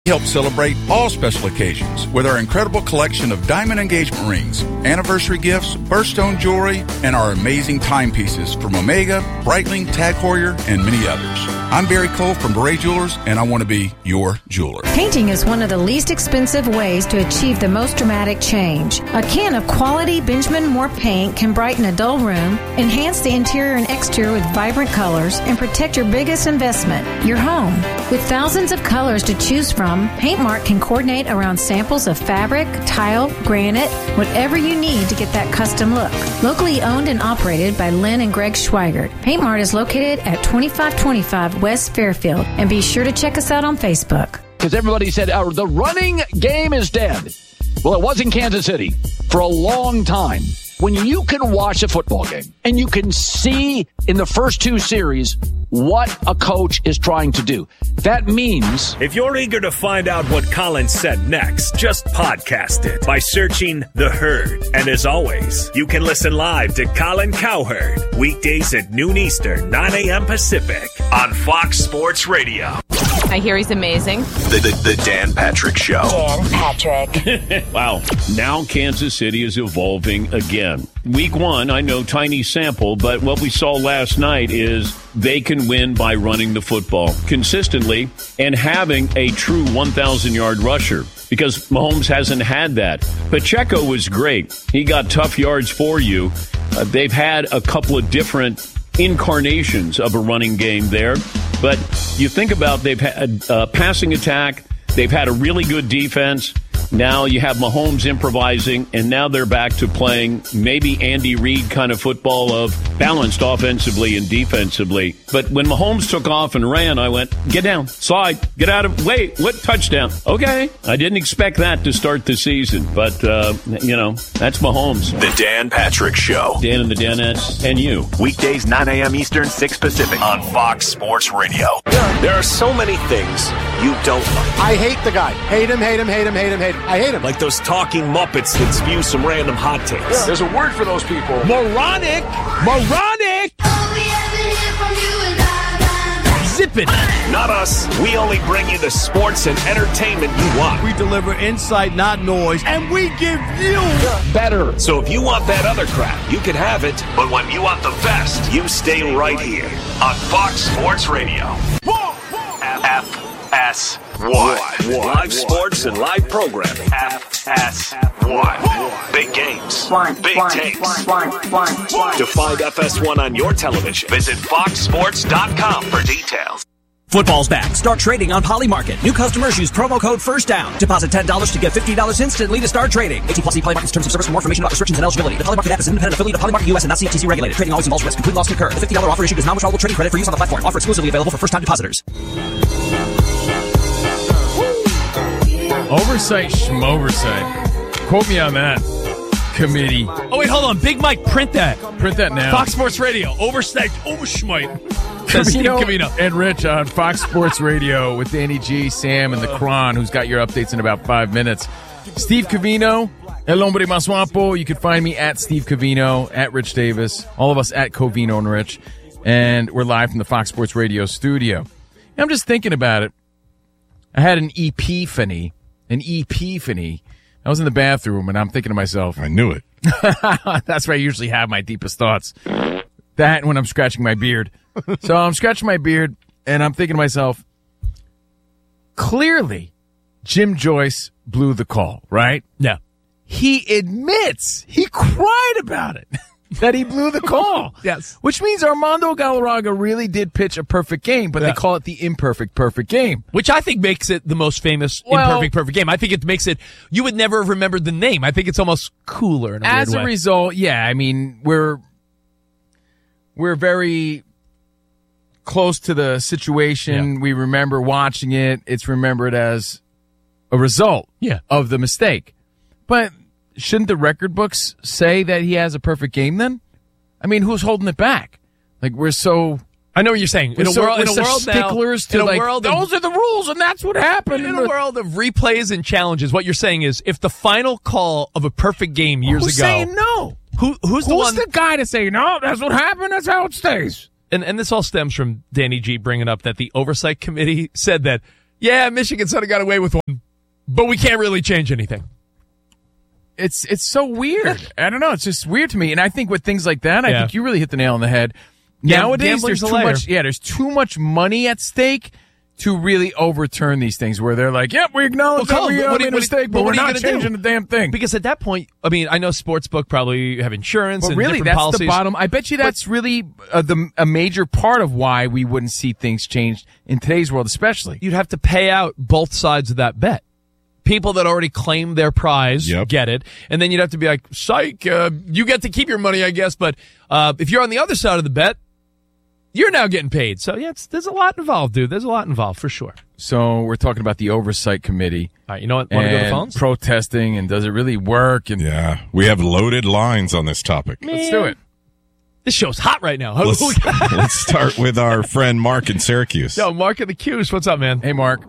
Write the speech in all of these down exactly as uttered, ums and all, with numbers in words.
Help celebrate all special occasions with our incredible collection of diamond engagement rings, anniversary gifts, birthstone jewelry, and our amazing timepieces from Omega, Breitling, Tag Heuer, and many others. I'm Barry Cole from Beret Jewelers, and I want to be your jeweler. Painting is one of the least expensive ways to achieve the most dramatic change. A can of quality Benjamin Moore paint can brighten a dull room, enhance the interior and exterior with vibrant colors, and protect your biggest investment, your home. With thousands of colors to choose from, Paintmark can coordinate around samples of fabric, tile, granite, whatever you need to get that custom look. Locally owned and operated by Lynn and Greg Schweigert, Paintmark is located at twenty-five twenty-five West Fairfield. And be sure to check us out on Facebook. Because everybody said, oh, the running game is dead. Well, it was in Kansas City for a long time. When you can watch a football game and you can see in the first two series what a coach is trying to do, that means... If you're eager to find out what Colin said next, just podcast it by searching The Herd. And as always, you can listen live to Colin Cowherd weekdays at noon Eastern, nine a.m. Pacific on Fox Sports Radio. I hear he's amazing. The, the, the Dan Patrick Show. Dan Patrick. Wow. Now Kansas City is evolving again. Week one, I know tiny sample, but what we saw last night is they can win by running the football consistently and having a true one thousand yard rusher, because Mahomes hasn't had that. Pacheco was great. He got tough yards for you. Uh, they've had a couple of different incarnations of a running game there. But you think about they've had a passing attack. They've had a really good defense. Now you have Mahomes improvising, and now they're back to playing maybe Andy Reid kind of football of balanced offensively and defensively. But when Mahomes took off and ran, I went, get down, slide, get out of, wait, what touchdown? Okay. I didn't expect that to start the season, but, uh, you know, that's Mahomes. The Dan Patrick Show. Dan and the Danettes and you. Weekdays, nine a.m. Eastern, six Pacific on Fox Sports Radio. There are so many things you don't like. I hate the guy. Hate him, hate him, hate him, hate him, hate him. I hate him. Like those talking Muppets that spew some random hot takes. Yeah. There's a word for those people. Moronic! Moronic! Zip it! Not us. We only bring you the sports and entertainment you want. We deliver insight, not noise, and we give you better. So if you want that other crap, you can have it. But when you want the best, you stay right here on Fox Sports Radio. F S one. Live sports and live programming. F S one. Big games. Big takes. To find F S one on your television, visit fox sports dot com for details. Football's back. Start trading on Polymarket. New customers use promo code FIRSTDOWN. Deposit ten dollars to get fifty dollars instantly to start trading. eighteen plus E Polymarket's terms of service for more information about restrictions and eligibility. The Polymarket app is an independent affiliate of Polymarket U S and not C F T C regulated. Trading always involves risk. Complete loss can occur. The fifty dollars offer issued is non-withdrawable trading credit for use on the platform. Offer exclusively available for first-time depositors. Oversight schmoversight. Quote me on that. Committee. Oh, wait, hold on. Big Mike, print that. Print that now. Fox Sports Radio. Oversight. Overschmite. Covino, Covino and Rich on Fox Sports Radio with Danny G, Sam, and the Cron, who's got your updates in about five minutes. Steve Covino, El Hombre Más Guapo. You can find me at Steve Covino, at Rich Davis, all of us at Covino and Rich. And we're live from the Fox Sports Radio studio. And I'm just thinking about it. I had an epiphany. An epiphany. I was in the bathroom, and I'm thinking to myself, I knew it. That's where I usually have my deepest thoughts. That and when I'm scratching my beard. So I'm scratching my beard, and I'm thinking to myself, clearly, Jim Joyce blew the call, right? Yeah. He admits, he cried about it, that he blew the call. Yes. Which means Armando Galarraga really did pitch a perfect game, but yeah. They call it the imperfect perfect game. Which I think makes it the most famous well, imperfect perfect game. I think it makes it, you would never have remembered the name. I think it's almost cooler in a As weird a way. result, yeah, I mean, we're, we're very close to the situation. Yeah. We remember watching it. It's remembered as a result yeah. of the mistake. But shouldn't the record books say that he has a perfect game then? I mean, who's holding it back? Like, we're so... I know what you're saying. We're in a so, world, we're in a such world sticklers now, to like, world of, those are the rules and that's what happened. In a world of replays and challenges, what you're saying is if the final call of a perfect game years who's ago... Who's saying no? Who, who's the who's one... the guy to say, no, that's what happened, that's how it stays? And, and this all stems from Danny G bringing up that the Oversight Committee said that Yeah, Michigan sort of got away with one, but we can't really change anything. It's it's so weird. I don't know. It's just weird to me. And I think with things like that, I Yeah. think you really hit the nail on the head. Yeah, Nowadays, there's gambling's a too layer. much. Yeah, there's too much money at stake to really overturn these things. Where they're like, "Yep, we acknowledge Well, that we Colin, uh, what do made you- a mistake, but but what we're are you not gonna changing do? the damn thing." Because at that point, I mean, I know Sportsbook probably have insurance But and really, different that's policies. the bottom. I bet you that's really uh, the a major part of why we wouldn't see things changed in today's world, especially. You'd have to pay out both sides of that bet. People that already claimed their prize get it, and then you'd have to be like, "Psych, uh, you get to keep your money, I guess." But uh, if you're on the other side of the bet, you're now getting paid. So yeah, it's, there's a lot involved, dude. There's a lot involved for sure. So we're talking about the oversight committee. All right, you know what? Want to go to and phones? Protesting, and does it really work? And Yeah, we have loaded lines on this topic. let's do it. This show's hot right now. Let's, let's start with our friend Mark in Syracuse. Yo, Mark in the Q's. What's up, man? Hey, Mark.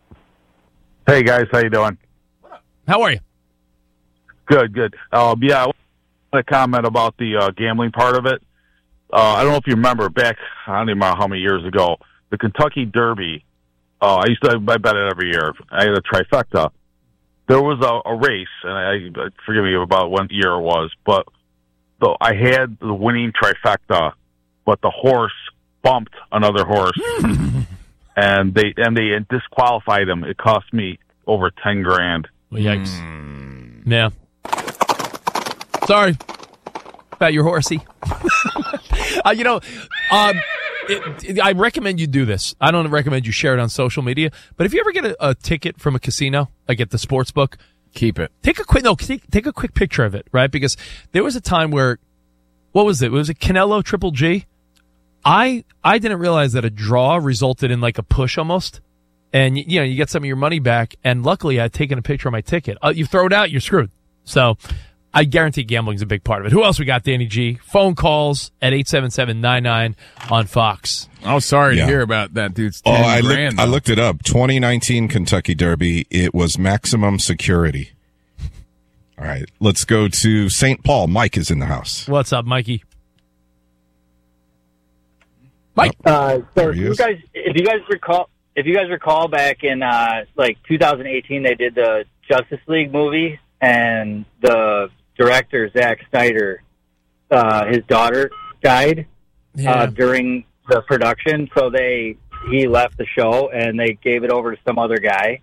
Hey guys, how you doing? How are you? Good, good. Um, yeah, I want to comment about the uh, gambling part of it. Uh, I don't know if you remember back, I don't even know how many years ago, the Kentucky Derby. Uh, I used to I bet it every year. I had a trifecta. There was a, a race, and I forgive me about what year it was, but so I had the winning trifecta, but the horse bumped another horse, and they and they disqualified him. It cost me over ten grand. Well, yikes! Mm. Yeah. Sorry about your horsey. uh, you know, um, it, it, I recommend you do this. I don't recommend you share it on social media, but if you ever get a, a ticket from a casino, like at the sports book, keep it. Take a quick no, take, take a quick picture of it, right? Because there was a time where, what was it? Was it Canelo Triple G? I I didn't realize that a draw resulted in like a push almost, and you know you get some of your money back. And luckily, I had taken a picture of my ticket. Uh, you throw it out, you're screwed. So. I guarantee gambling's a big part of it. Who else we got, Danny G? Phone calls at eight seven seven nine nine on Fox. Oh, sorry Yeah. to hear about that, dude's Oh, ten I grand. looked, I looked it up. twenty nineteen Kentucky Derby. It was maximum security. All right, let's go to Saint Paul. Mike is in the house. What's up, Mikey? Mike. Uh, so There if he you is. guys, if you guys recall, if you guys recall back in uh, like two thousand eighteen, they did the Justice League movie, and the director Zack Snyder, uh, his daughter died Yeah. uh, during the production, so they he left the show and they gave it over to some other guy.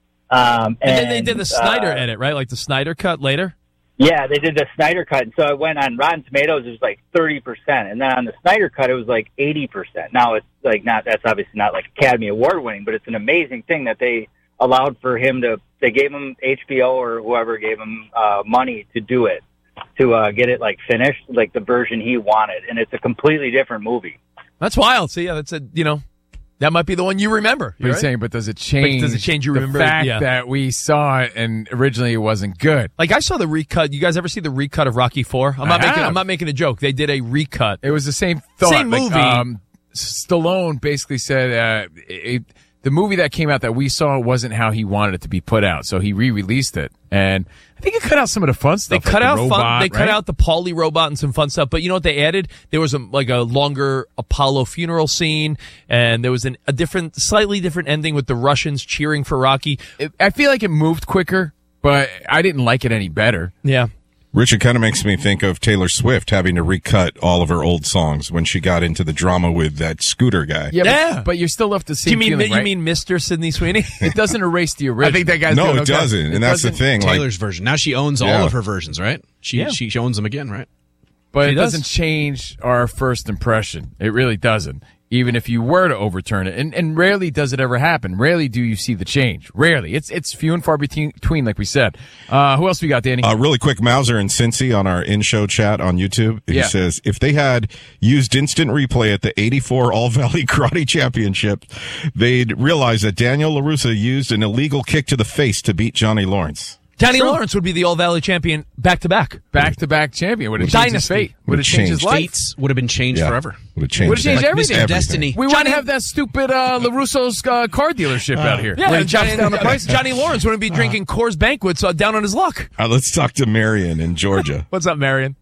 Um, And, and, then they did the Snyder uh, edit, right? Like the Snyder cut later? Yeah, they did the Snyder cut. And so it went on Rotten Tomatoes, it was like thirty percent. And then on the Snyder cut, it was like eighty percent. Now, it's like not, that's obviously not like Academy Award winning, but it's an amazing thing that they allowed for him to, they gave him H B O or whoever gave him uh, money to do it, to uh, get it like finished, like the version he wanted. And it's a completely different movie. That's wild. See, yeah, that's a, you know, that might be the one you remember. You're You're right. saying, but does it change? But does it change you the remember? fact Yeah. that we saw it and originally it wasn't good? Like I saw the recut. You guys ever see the recut of Rocky Four? I'm I not making. have. I'm not making a joke. They did a recut. It was the same thought. Same Like, movie. um, Stallone basically said uh, it, the movie that came out that we saw wasn't how he wanted it to be put out, so he re-released it, and I think it cut out some of the fun They stuff. cut like out the fun. robot, They cut right? out the Paulie robot and some fun stuff. But you know what they added? There was a like a longer Apollo funeral scene, and there was an, a different, slightly different ending with the Russians cheering for Rocky. It, I feel like it moved quicker, but I didn't like it any better. Yeah. Rich, it kind of makes me think of Taylor Swift having to recut all of her old songs when she got into the drama with that scooter guy. Yeah, Yeah. But, but you're still left to see. Do you mean feeling, you right? mean Mister Sidney Sweeney? It doesn't erase the original. I think that guy's No, doing it okay. doesn't, and that's the doesn't- thing. Like, Taylor's version. Now she owns Yeah. all of her versions, right? She Yeah. she, she owns them again, right? But She it does. doesn't change our first impression. It really doesn't. Even if you were to overturn it, and, and rarely does it ever happen. Rarely do you see the change. Rarely. It's it's few and far between, between like we said. Uh, who else we got, Danny? Uh, really quick, Mauser and Cincy on our in-show chat on YouTube. He Yeah. says, if they had used instant replay at the eighty-four All-Valley Karate Championship, they'd realize that Daniel LaRussa used an illegal kick to the face to beat Johnny Lawrence. Johnny True. Lawrence would be the All Valley champion back to back. Back-to-back champion. Would have changed his Dynasty. fate. Would have changed his life. Fates would have been changed Yeah. forever. Would have changed, Would have changed Like everything. Mister Destiny. We wouldn't have that stupid uh, LaRusso's uh, car dealership out here. Yeah, where he Johnny, chops down the price. Johnny Lawrence wouldn't be drinking Coors Banquets uh, down on his luck. Uh, let's talk to Marion in Georgia. What's up, Marion?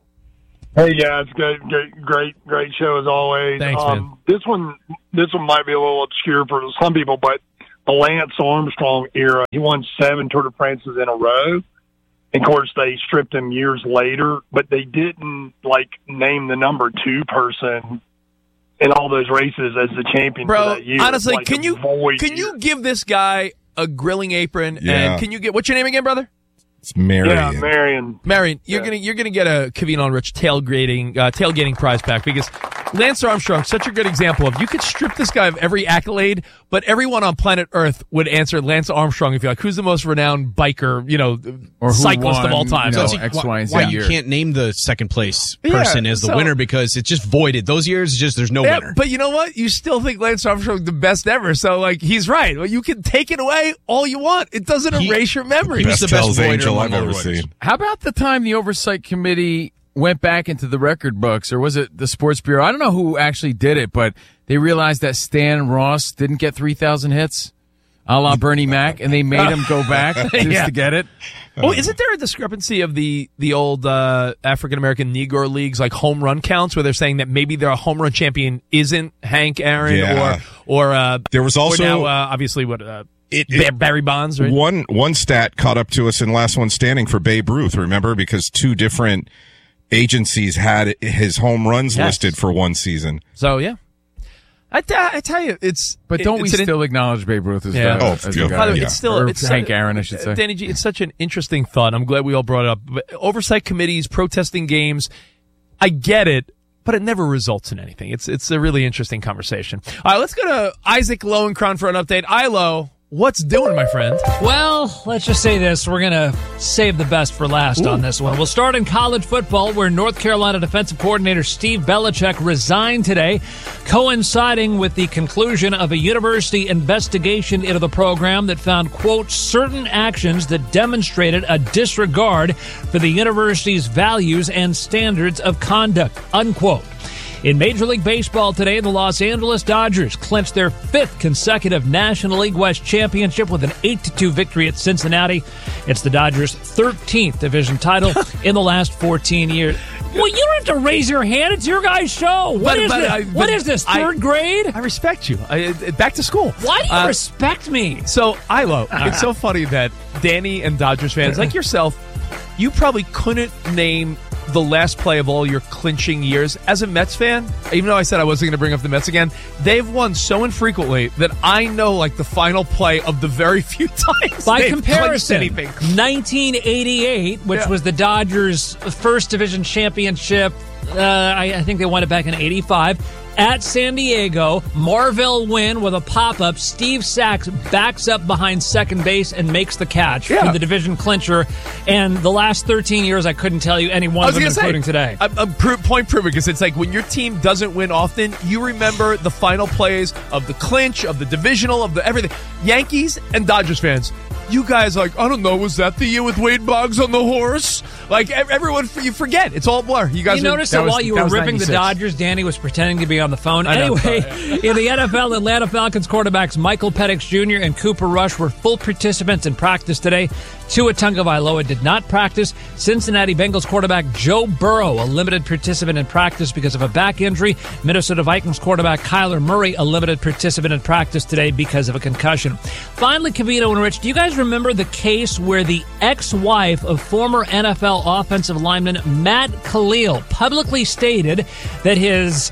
Hey guys, great, great, great, great show as always. Thanks, um, man. This one, this one might be a little obscure for some people, but the Lance Armstrong era. He won seven Tour de France's in a row. And, of course, they stripped him years later, but they didn't, like, name the number two person in all those races as the champion Bro, for that year. honestly, like can you can year. you give this guy a grilling apron? Yeah. And can you get, what's your name again, brother? It's Marion. Yeah, Marion. Marion, you're Yeah. gonna you're gonna get a Cavino and Rich tailgating uh, tailgating prize pack because Lance Armstrong, such a good example of you could strip this guy of every accolade, but everyone on planet Earth would answer Lance Armstrong if you're like, who's the most renowned biker, you know, Or who cyclist won, of all time? you know, So it's- X, why, Y, and Z why year. you can't name the second place Yeah, person as the so- winner because it's just voided. Those years, just there's no Yeah, winner. but you know what? You still think Lance Armstrong's the best ever. So, like, he's right. Well, you can take it away all you want. It doesn't He- erase your memory. he was Best the best Hell's voider Angel among I've all ever the voiders. seen. How about the time the oversight committee went back into the record books, or was it the Sports Bureau? I don't know who actually did it, but they realized that Stan Ross didn't get three thousand hits, a la Bernie Mac, and they made him go back just Yeah. to get it. Oh, isn't there a discrepancy of the the old uh, African American Negro leagues like home run counts, where they're saying that maybe their home run champion isn't Hank Aaron Yeah. or or uh, There was also- or now, uh, obviously what uh, It- Ba- it- Barry Bonds, right? One one stat caught up to us in Last One Standing for Babe Ruth, remember? Because two different agencies had his home runs Yes. listed for one season. So yeah, I, t- I tell you, it's But don't it, we it's an- still acknowledge Babe Ruth as, Yeah. the, Oh, as the yeah. guy? By the way, Yeah. it's still Or it's Hank su- Aaron, I should say. Danny G, it's such an interesting thought. I'm glad we all brought it up. But oversight committees, protesting games, I get it, but it never results in anything. It's it's a really interesting conversation. All right, let's go to Isaac Lowenkron for an update. Ilo, what's doing, my friend? Well, let's just say this. We're going to save the best for last on this one. We'll start in college football, where North Carolina defensive coordinator Steve Belichick resigned today, coinciding with the conclusion of a university investigation into the program that found, quote, certain actions that demonstrated a disregard for the university's values and standards of conduct, unquote. In Major League Baseball today, the Los Angeles Dodgers clinched their fifth consecutive National League West championship with an eight to two victory at Cincinnati. It's the Dodgers' thirteenth division title in the last fourteen years. Well, you don't have to raise your hand. It's your guys' show. What But- is but this? I- what but is this, I- third grade? I respect you. I, I- back to school. Why do you Uh, respect me? So, Ilo, it's so funny that Danny and Dodgers fans, like yourself, you probably couldn't name the last play of all your clinching years. As a Mets fan, even though I said I wasn't going to bring up the Mets again, they've won so infrequently that I know like the final play of the very few times By they've clinched comparison, anything. nineteen eighty-eight, which Yeah. was the Dodgers' first division championship, uh, I, I think they won it back in eighty-five. At San Diego, Marvell win with a pop-up. Steve Sachs backs up behind second base and makes the catch Yeah. for the division clincher. And the last thirteen years, I couldn't tell you any one I of was them, going to including say, today. I'm, I'm pro- point proving because it's like when your team doesn't win often, you remember the final plays of the clinch, of the divisional, of the everything. Yankees and Dodgers fans, you guys like, I don't know, was that the year with Wade Boggs on the horse? Like ev- everyone, you forget. It's all blur. You guys You are- noticed that, was- while you that were was ripping the ninety-six. Dodgers, Danny was pretending to be on the phone. I know. Anyway, in the N F L, Atlanta Falcons quarterbacks Michael Penix Junior and Cooper Rush were full participants in practice today. Tua Tagovailoa did not practice. Cincinnati Bengals quarterback Joe Burrow, a limited participant in practice because of a back injury. Minnesota Vikings quarterback Kyler Murray, a limited participant in practice today because of a concussion. Finally, Cavino and Rich, do you guys remember the case where the ex-wife of former N F L offensive lineman Matt Khalil publicly stated that his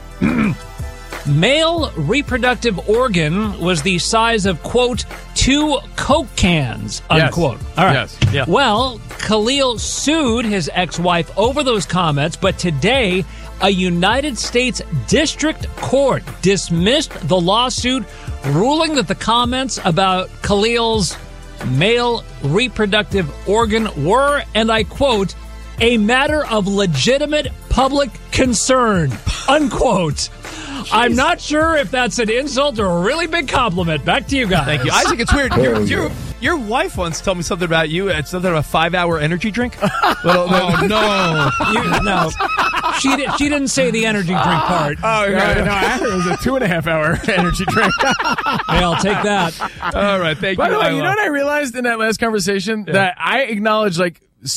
male reproductive organ was the size of, quote, two Coke cans, unquote. Yes. All right. Yes. Yeah. Well, Khalil sued his ex-wife over those comments, but today a United States District Court dismissed the lawsuit, ruling that the comments about Khalil's male reproductive organ were, and I quote, a matter of legitimate public concern, unquote. I'm not sure if that's an insult or a really big compliment. Back to you guys. Thank you. Isaac, it's weird. Your, your, your wife once told me something about you. It's something about a five-hour energy drink. Little- Oh, no. You, no, she, di- she didn't say the energy drink part. Oh, no, no, I heard it was a two and a half hour energy drink. Hey, I'll take that. All right, thank By you. the way, you Ilo. know what I realized in that last conversation? That I acknowledged like s-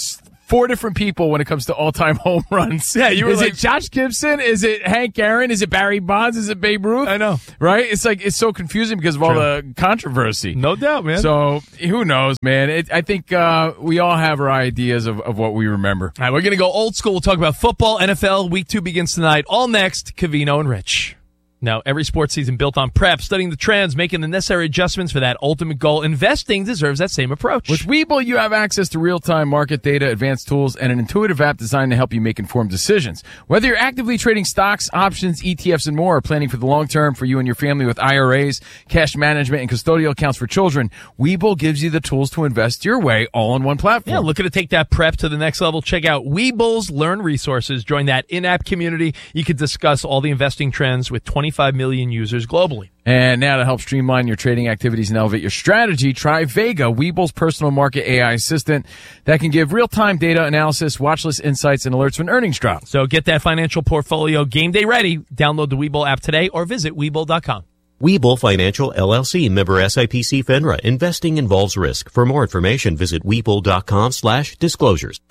four different people when it comes to all-time home runs. Yeah, you were Is like- it Josh Gibson? Is it Hank Aaron? Is it Barry Bonds? Is it Babe Ruth? I know. Right? It's like, it's so confusing because of all True. the controversy. No doubt, man. So, who knows, man? It, I think uh, we all have our ideas of, of what we remember. All right, we're going to go old school. We'll talk about football, N F L. Week two begins tonight. All next, Covino and Rich. Now, every sports season built on prep, studying the trends, making the necessary adjustments for that ultimate goal. Investing deserves that same approach. With Webull, you have access to real-time market data, advanced tools, and an intuitive app designed to help you make informed decisions. Whether you're actively trading stocks, options, E T Fs, and more, or planning for the long term for you and your family with I R As, cash management, and custodial accounts for children, Webull gives you the tools to invest your way all on one platform. Yeah, looking to take that prep to the next level? Check out Webull's Learn Resources. Join that in-app community. You can discuss all the investing trends with twenty-five million users globally. And now to help streamline your trading activities and elevate your strategy, try Vega, Webull's personal market A I assistant that can give real-time data analysis, watch list insights, and alerts when earnings drop. So get that financial portfolio game day ready. Download the Webull app today or visit Webull dot com. Webull Financial, L L C, member S I P C FINRA. Investing involves risk. For more information, visit Webull dot com slash disclosures.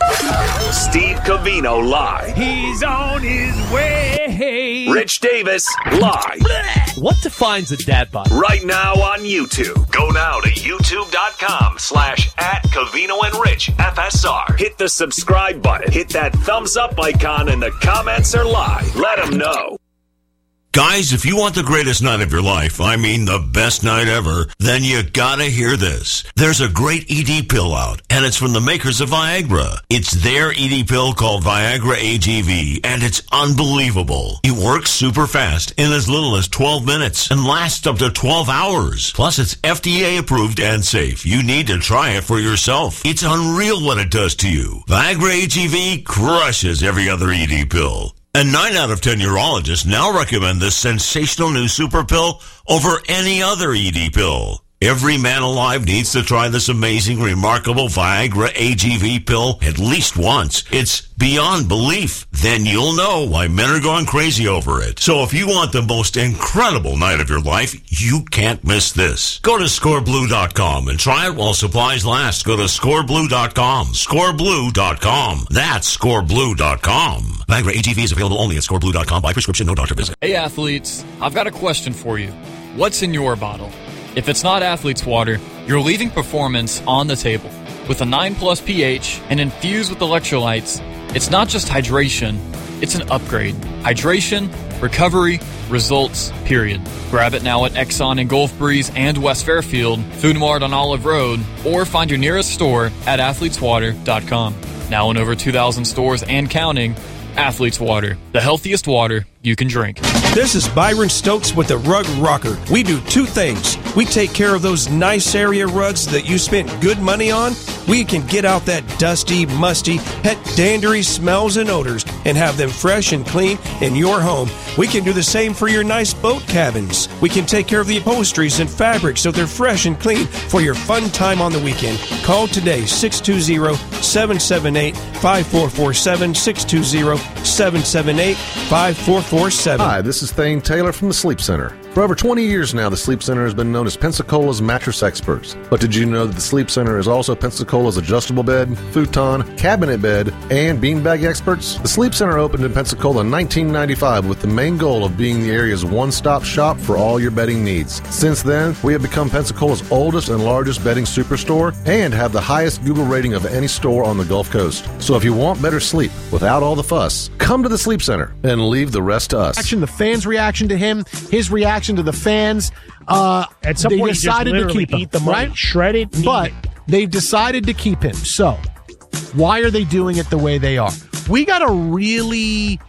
Steve Covino live. He's on his way. Rich Davis live. What defines a dad bod? Right now on YouTube. Go now to youtube dot com slash at Covino and Rich F S R. Hit the subscribe button. Hit that thumbs up icon and the comments are live. Let them know. Guys, if you want the greatest night of your life, I mean the best night ever, then you gotta hear this. There's a great E D pill out, and it's from the makers of Viagra. It's their E D pill called Viagra A G V, and it's unbelievable. It works super fast in as little as twelve minutes and lasts up to twelve hours. Plus, it's F D A approved and safe. You need to try it for yourself. It's unreal what it does to you. Viagra A G V crushes every other E D pill. And nine out of ten urologists now recommend this sensational new super pill over any other E D pill. Every man alive needs to try this amazing, remarkable Viagra A G V pill at least once. It's beyond belief. Then you'll know why men are going crazy over it. So if you want the most incredible night of your life, you can't miss this. Go to score blue dot com and try it while supplies last. Go to score blue dot com. score blue dot com. That's score blue dot com. Viagra A G V is available only at score blue dot com by prescription, no doctor visit. Hey athletes, I've got a question for you. What's in your bottle? If it's not Athlete's Water, you're leaving performance on the table. With a nine plus pH and infused with electrolytes, it's not just hydration, it's an upgrade. Hydration, recovery, results, period. Grab it now at Exxon and Gulf Breeze and West Fairfield, Food Mart on Olive Road, or find your nearest store at athletes water dot com. Now in over two thousand stores and counting, Athlete's Water, the healthiest water you can drink. This is Byron Stokes with the Rug Rocker. We do two things. We take care of those nice area rugs that you spent good money on. We can get out that dusty, musty, het dandery smells and odors and have them fresh and clean in your home. We can do the same for your nice boat cabins. We can take care of the upholsteries and fabrics so they're fresh and clean for your fun time on the weekend. Call today, six two zero, seven seven eight, five four four seven, six two zero, seven seven eight, five four four seven. Hi, this is Thane Taylor from the Sleep Center. For over twenty years now, the Sleep Center has been known as Pensacola's mattress experts. But did you know that the Sleep Center is also Pensacola's adjustable bed, futon, cabinet bed, and beanbag experts? The Sleep Center opened in Pensacola in nineteen ninety-five with the main goal of being the area's one-stop shop for all your bedding needs. Since then, we have become Pensacola's oldest and largest bedding superstore and have the highest Google rating of any store on the Gulf Coast. So if you want better sleep without all the fuss, come to the Sleep Center and leave the rest to us. Reaction, the fans' reaction to him, his reaction to the fans. Uh, At some they point, you just decided to literally keep him, eat the money, right? shred it, and But eat they've decided to keep him. So why are they doing it the way they are? We got a really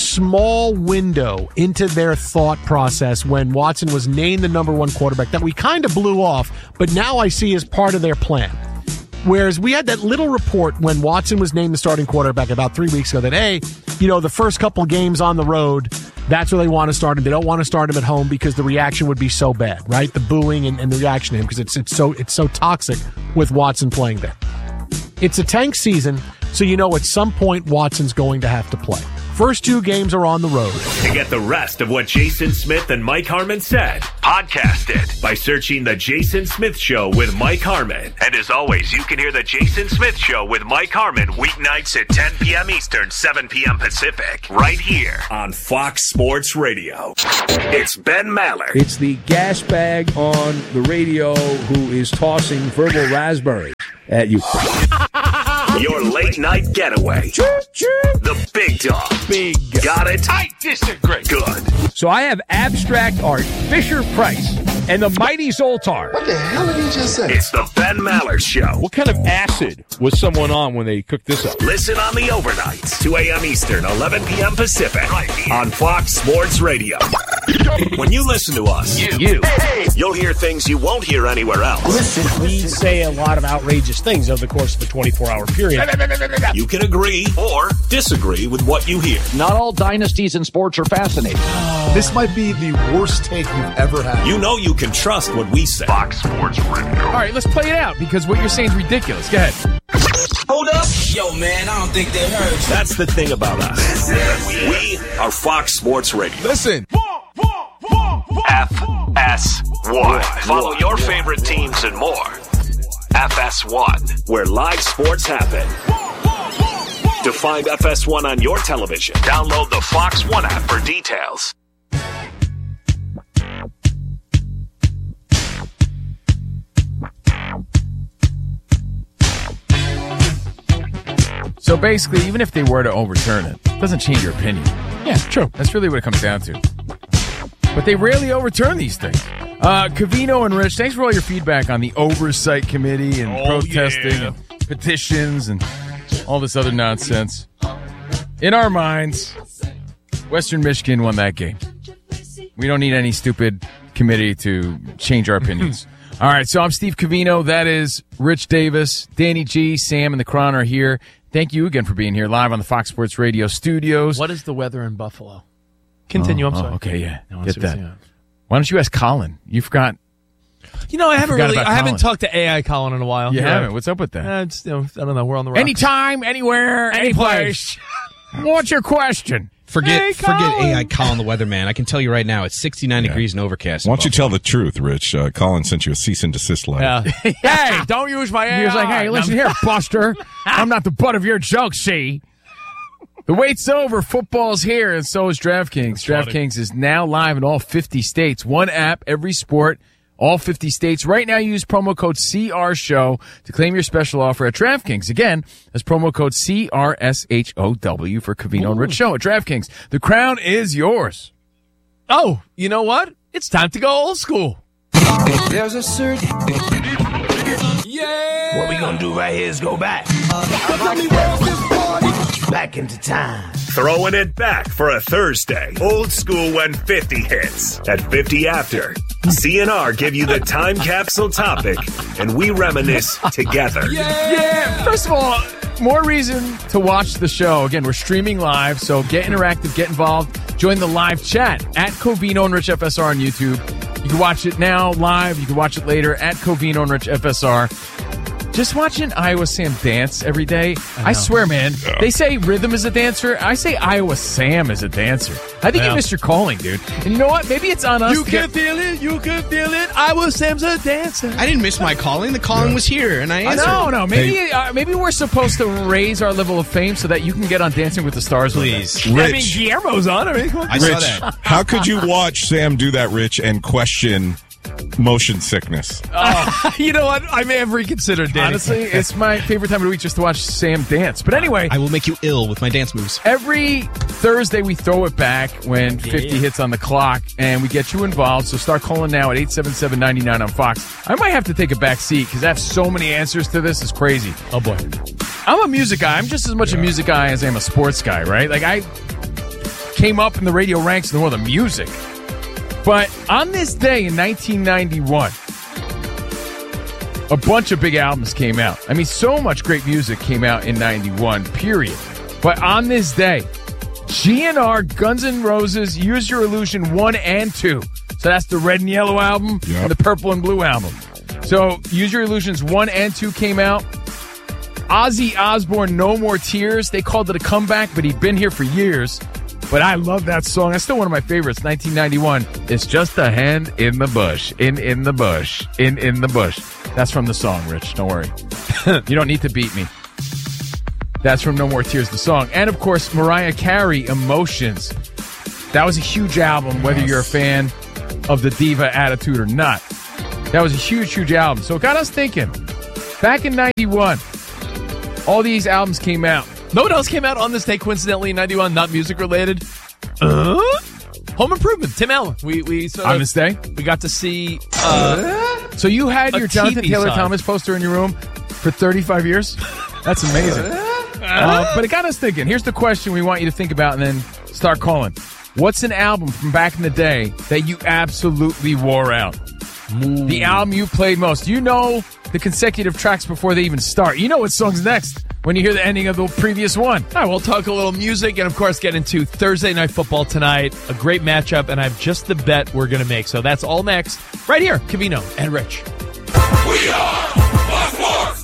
small window into their thought process when Watson was named the number one quarterback that we kind of blew off, but now I see as part of their plan. Whereas we had that little report when Watson was named the starting quarterback about three weeks ago that, hey, you know, the first couple games on the road, that's where they want to start him. They don't want to start him at home because the reaction would be so bad, right? The booing and, and the reaction to him because it's it's so it's so toxic with Watson playing there. It's a tank season, so you know at some point Watson's going to have to play. First two games are on the road. To get the rest of what Jason Smith and Mike Harmon said, podcast it by searching The Jason Smith Show with Mike Harmon. And as always, you can hear The Jason Smith Show with Mike Harmon weeknights at ten p.m. Eastern, seven p.m. Pacific, right here on Fox Sports Radio. It's Ben Maller. It's the gas bag on the radio who is tossing verbal raspberries at you. Your late night getaway. The big dog. Big. Got it? I disagree. Good. So I have abstract art, Fisher Price, and the Mighty Zoltar. What the hell did he just say? It's the Ben Maller Show. What kind of acid was someone on when they cooked this up? Listen on the overnights, two a.m. Eastern, eleven p.m. Pacific, right here on Fox Sports Radio. When you listen to us, you, you you'll hear things you won't hear anywhere else. Listen, we say a lot of outrageous things over the course of a twenty-four hour period. You can agree or disagree with what you hear. Not all dynasties in sports are fascinating. This might be the worst take you've ever had. You know you can trust what we say. Fox Sports Radio. All right, let's play it out because what you're saying is ridiculous. Go ahead. Hold up. Yo, man, I don't think they heard you. That's the thing about us. We are Fox Sports Radio. Listen. F S one. Follow your favorite teams and more. F S one, where live sports happen. To find F S one on your television, download the Fox One app for details. So basically, even if they were to overturn it, it doesn't change your opinion. Yeah, true. That's really what it comes down to. But they rarely overturn these things. Uh, Covino and Rich, thanks for all your feedback on the oversight committee and Oh, protesting yeah. and petitions and all this other nonsense. In our minds, Western Michigan won that game. We don't need any stupid committee to change our opinions. All right, so I'm Steve Covino. That is Rich Davis, Danny G, Sam, and the Cron are here. Thank you again for being here live on the Fox Sports Radio studios. What is the weather in Buffalo? Continue, Oh, I'm sorry. oh, okay, yeah. No, Get that. yeah. Why don't you ask Colin? You forgot. You know, I haven't forgot really, about I haven't Colin. talked to A I Colin in a while. You You're haven't? right. What's up with that? Uh, it's, you know, I don't know. We're on the rocks. Anytime, anywhere, any place. What's your question? Forget Hey, forget Colin. A I Colin the weatherman. I can tell you right now, it's sixty-nine degrees and overcast. Why don't you tell the truth, Rich? Uh, Colin sent you a cease and desist letter. Yeah. Hey, don't use my A I. He was like, hey, listen here, Buster. I'm not the butt of your joke, see? The wait's over. Football's here, and so is DraftKings. DraftKings is now live in all fifty states. One app, every sport, all fifty states. Right now, use promo code C R Show to claim your special offer at DraftKings. Again, that's promo code C R S H O W for Covino and Rich Show at DraftKings. The crown is yours. Oh, you know what? It's time to go old school. There's a certain. Yeah. What we gonna do right here is go back. Back into time. Throwing it back for a Thursday. Old school when fifty hits. At fifty after, C N R give you the time capsule topic, and we reminisce together. Yeah. First of all, more reason to watch the show. Again, we're streaming live, so get interactive, get involved. Join the live chat at Covino and Rich F S R on YouTube. You can watch it now live. You can watch it later at Covino and Rich F S R. Just watching Iowa Sam dance every day, I, I swear, man, yeah. They say rhythm is a dancer. I say Iowa Sam is a dancer. I think yeah. you missed your calling, dude. And you know what? Maybe it's on us. You to can get... feel it. You can feel it. Iowa Sam's a dancer. I didn't miss my calling. The calling yeah. was here, and I answered. No, no. Maybe hey. uh, maybe we're supposed to raise our level of fame so that you can get on Dancing with the Stars. Please. With us. I mean, Guillermo's on. I mean, I Rich, saw that. How could you watch Sam do that, Rich, and question motion sickness? Oh. You know what? I may have reconsidered Danny. Honestly, it's my favorite time of the week just to watch Sam dance. But anyway, I will make you ill with my dance moves. Every Thursday we throw it back when fifty yeah. hits on the clock, and we get you involved. So start calling now at eight seven seven, nine nine on Fox. I might have to take a back seat because I have so many answers to this. It's crazy. Oh boy, I'm a music guy. I'm just as much yeah. a music guy as I am a sports guy, right? Like I came up in the radio ranks in the world of music. But on this day in nineteen ninety-one, a bunch of big albums came out. I mean, so much great music came out in ninety-one, period. But on this day, G N R, Guns N' Roses, Use Your Illusion one and two. So that's the red and yellow album yep. and the purple and blue album. So Use Your Illusions one and two came out. Ozzy Osbourne, No More Tears. They called it a comeback, but he'd been here for years. But I love that song. That's still one of my favorites, nineteen ninety-one. It's just a hand in the bush, in, in the bush, in, in the bush. That's from the song, Rich. Don't worry. You don't need to beat me. That's from No More Tears, the song. And, of course, Mariah Carey, Emotions. That was a huge album, whether you're a fan of the diva attitude or not. That was a huge, huge album. So it got us thinking. Back in ninety-one, all these albums came out. No one else came out on this day, coincidentally, in ninety-one, not music related. Uh, Home Improvement, Tim Allen. We we sort of, on this day, we got to see. Uh, so you had your Jonathan T V Taylor side. Thomas poster in your room for thirty-five years? That's amazing. Uh, but it got us thinking. Here's the question we want you to think about, and then start calling. What's an album from back in the day that you absolutely wore out? Ooh. The album you played most. You know the consecutive tracks before they even start. You know what song's next when you hear the ending of the previous one. All right, we'll talk a little music and, of course, get into Thursday Night Football tonight. A great matchup, and I have just the bet we're going to make. So that's all next, right here, Covino and Rich. We are Fox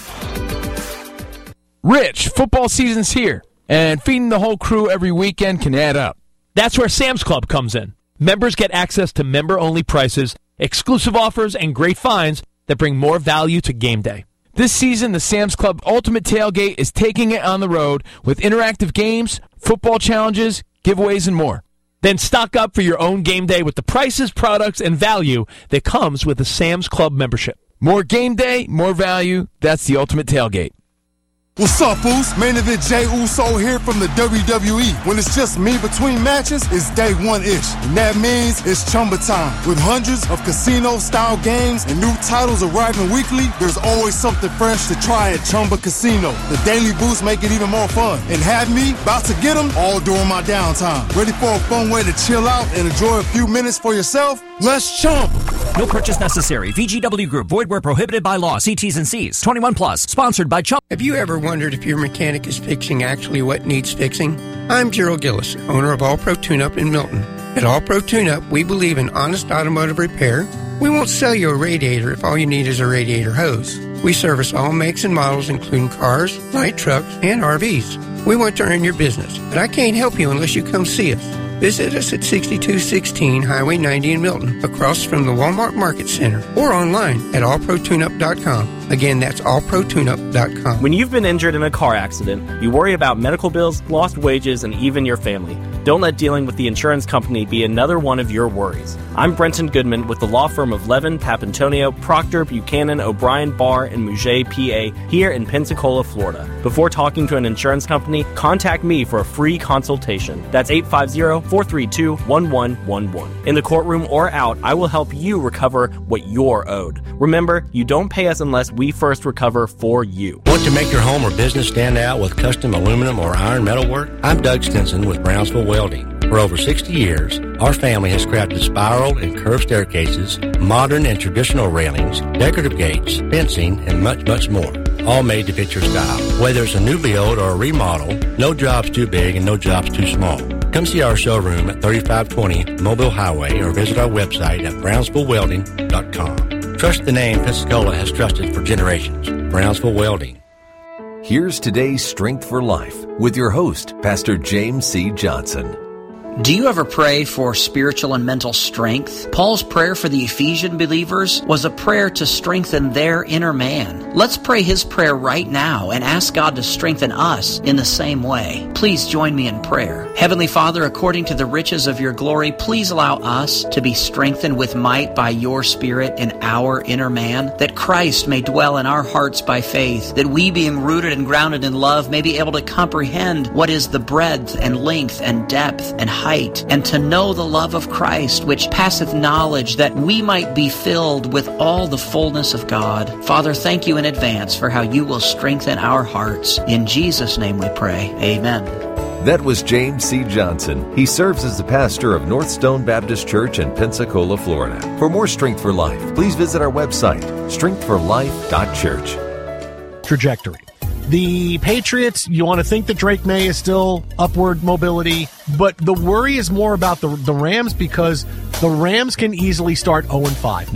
Sports. Rich, football season's here, and feeding the whole crew every weekend can add up. That's where Sam's Club comes in. Members get access to member-only prices, exclusive offers, and great finds that bring more value to game day. This season, the Sam's Club Ultimate Tailgate is taking it on the road with interactive games, football challenges, giveaways, and more. Then stock up for your own game day with the prices, products, and value that comes with a Sam's Club membership. More game day, more value. That's the Ultimate Tailgate. What's up, Foos? Main event Jey Uso here from the W W E. When it's just me between matches, it's day one-ish. And that means it's Chumba time. With hundreds of casino-style games and new titles arriving weekly, there's always something fresh to try at Chumba Casino. The daily boosts make it even more fun. And have me about to get them all during my downtime. Ready for a fun way to chill out and enjoy a few minutes for yourself? Let's chump! No purchase necessary. V G W Group. Void where prohibited by law. See T's and C's. twenty-one plus. Sponsored by Chump. Have you ever wondered if your mechanic is fixing actually what needs fixing? I'm Gerald Gillis, owner of All Pro Tune-Up in Milton. At All Pro Tune-Up, we believe in honest automotive repair. We won't sell you a radiator if all you need is a radiator hose. We service all makes and models, including cars, light trucks, and R Vs. We want to earn your business, but I can't help you unless you come see us. Visit us at sixty-two sixteen Highway ninety in Milton, across from the Walmart Market Center, or online at all pro tune up dot com. Again, that's all pro tune up dot com. When you've been injured in a car accident, you worry about medical bills, lost wages, and even your family. Don't let dealing with the insurance company be another one of your worries. I'm Brenton Goodman with the law firm of Levin, Papantonio, Proctor, Buchanan, O'Brien, Barr, and Mouget, P A, here in Pensacola, Florida. Before talking to an insurance company, contact me for a free consultation. That's eight five zero, four three two, one one one one. In the courtroom or out, I will help you recover what you're owed. Remember, you don't pay us unless we first recover for you. Want to make your home or business stand out with custom aluminum or iron metal work? I'm Doug Stinson with Brownsville Welding. For over sixty years, our family has crafted spiral and curved staircases, modern and traditional railings, decorative gates, fencing, and much, much more. All made to fit your style. Whether it's a new build or a remodel, no job's too big and no job's too small. Come see our showroom at thirty-five twenty Mobile Highway or visit our website at brownsville welding dot com. Trust the name Pensacola has trusted for generations. Brownsville Welding. Here's today's Strength for Life with your host, Pastor James C. Johnson. Do you ever pray for spiritual and mental strength? Paul's prayer for the Ephesian believers was a prayer to strengthen their inner man. Let's pray his prayer right now and ask God to strengthen us in the same way. Please join me in prayer. Heavenly Father, according to the riches of your glory, please allow us to be strengthened with might by your Spirit in our inner man, that Christ may dwell in our hearts by faith, that we, being rooted and grounded in love, may be able to comprehend what is the breadth and length and depth and height, and to know the love of Christ, which passeth knowledge, that we might be filled with all the fullness of God. Father, thank you in advance for how you will strengthen our hearts. In Jesus' name we pray. Amen. That was James C. Johnson. He serves as the pastor of North Stone Baptist Church in Pensacola, Florida. For more Strength for Life, please visit our website, strength for life dot church. Trajectory. The Patriots, you want to think that Drake May is still upward mobility, but the worry is more about the the Rams, because the Rams can easily start oh and five now.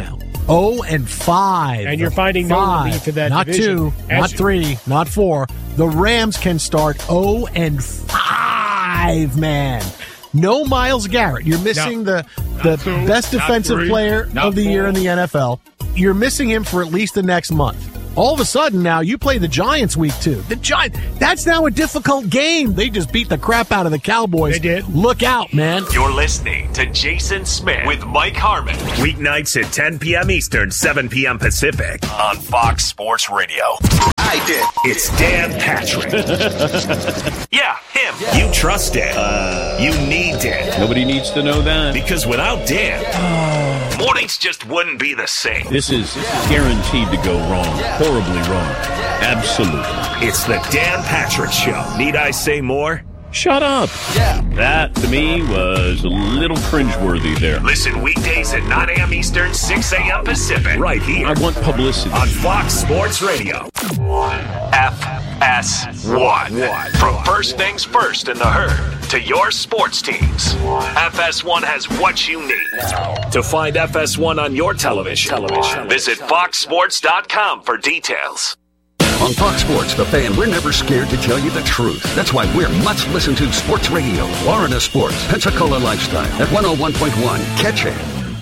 oh and five. And you're finding no relief in that not division. two, As not you- three, not four. The Rams can start oh and five, man. No Myles Garrett. You're missing No. the the two, best not defensive three, player not of the year in four. the N F L. You're missing him for at least the next month. All of a sudden now you play the Giants week two. The Giants, that's now a difficult game. They just beat the crap out of the Cowboys. They did. Look out, man. You're listening to Jason Smith with Mike Harmon. Weeknights at ten p.m. Eastern, seven p.m. Pacific on Fox Sports Radio. I did. It's Dan Patrick. Yeah, him. You trust Dan. Uh, you need Dan. Nobody needs to know that. Because without Dan, mornings just wouldn't be the same. This is guaranteed to go wrong. Horribly wrong. Absolutely. It's the Dan Patrick Show. Need I say more? Shut up. Yeah. That, to me, was a little cringeworthy there. Listen weekdays at nine a.m. Eastern, six a.m. Pacific. Right here. I want publicity. On Fox Sports Radio. F S one. From first things first in the herd to your sports teams. F S one has what you need. To find F S one on your television, television. visit fox sports dot com for details. On Fox Sports, The Fan, we're never scared to tell you the truth. That's why we're much listened to Sports Radio, Florida Sports, Pensacola Lifestyle at one oh one point one. Catch it.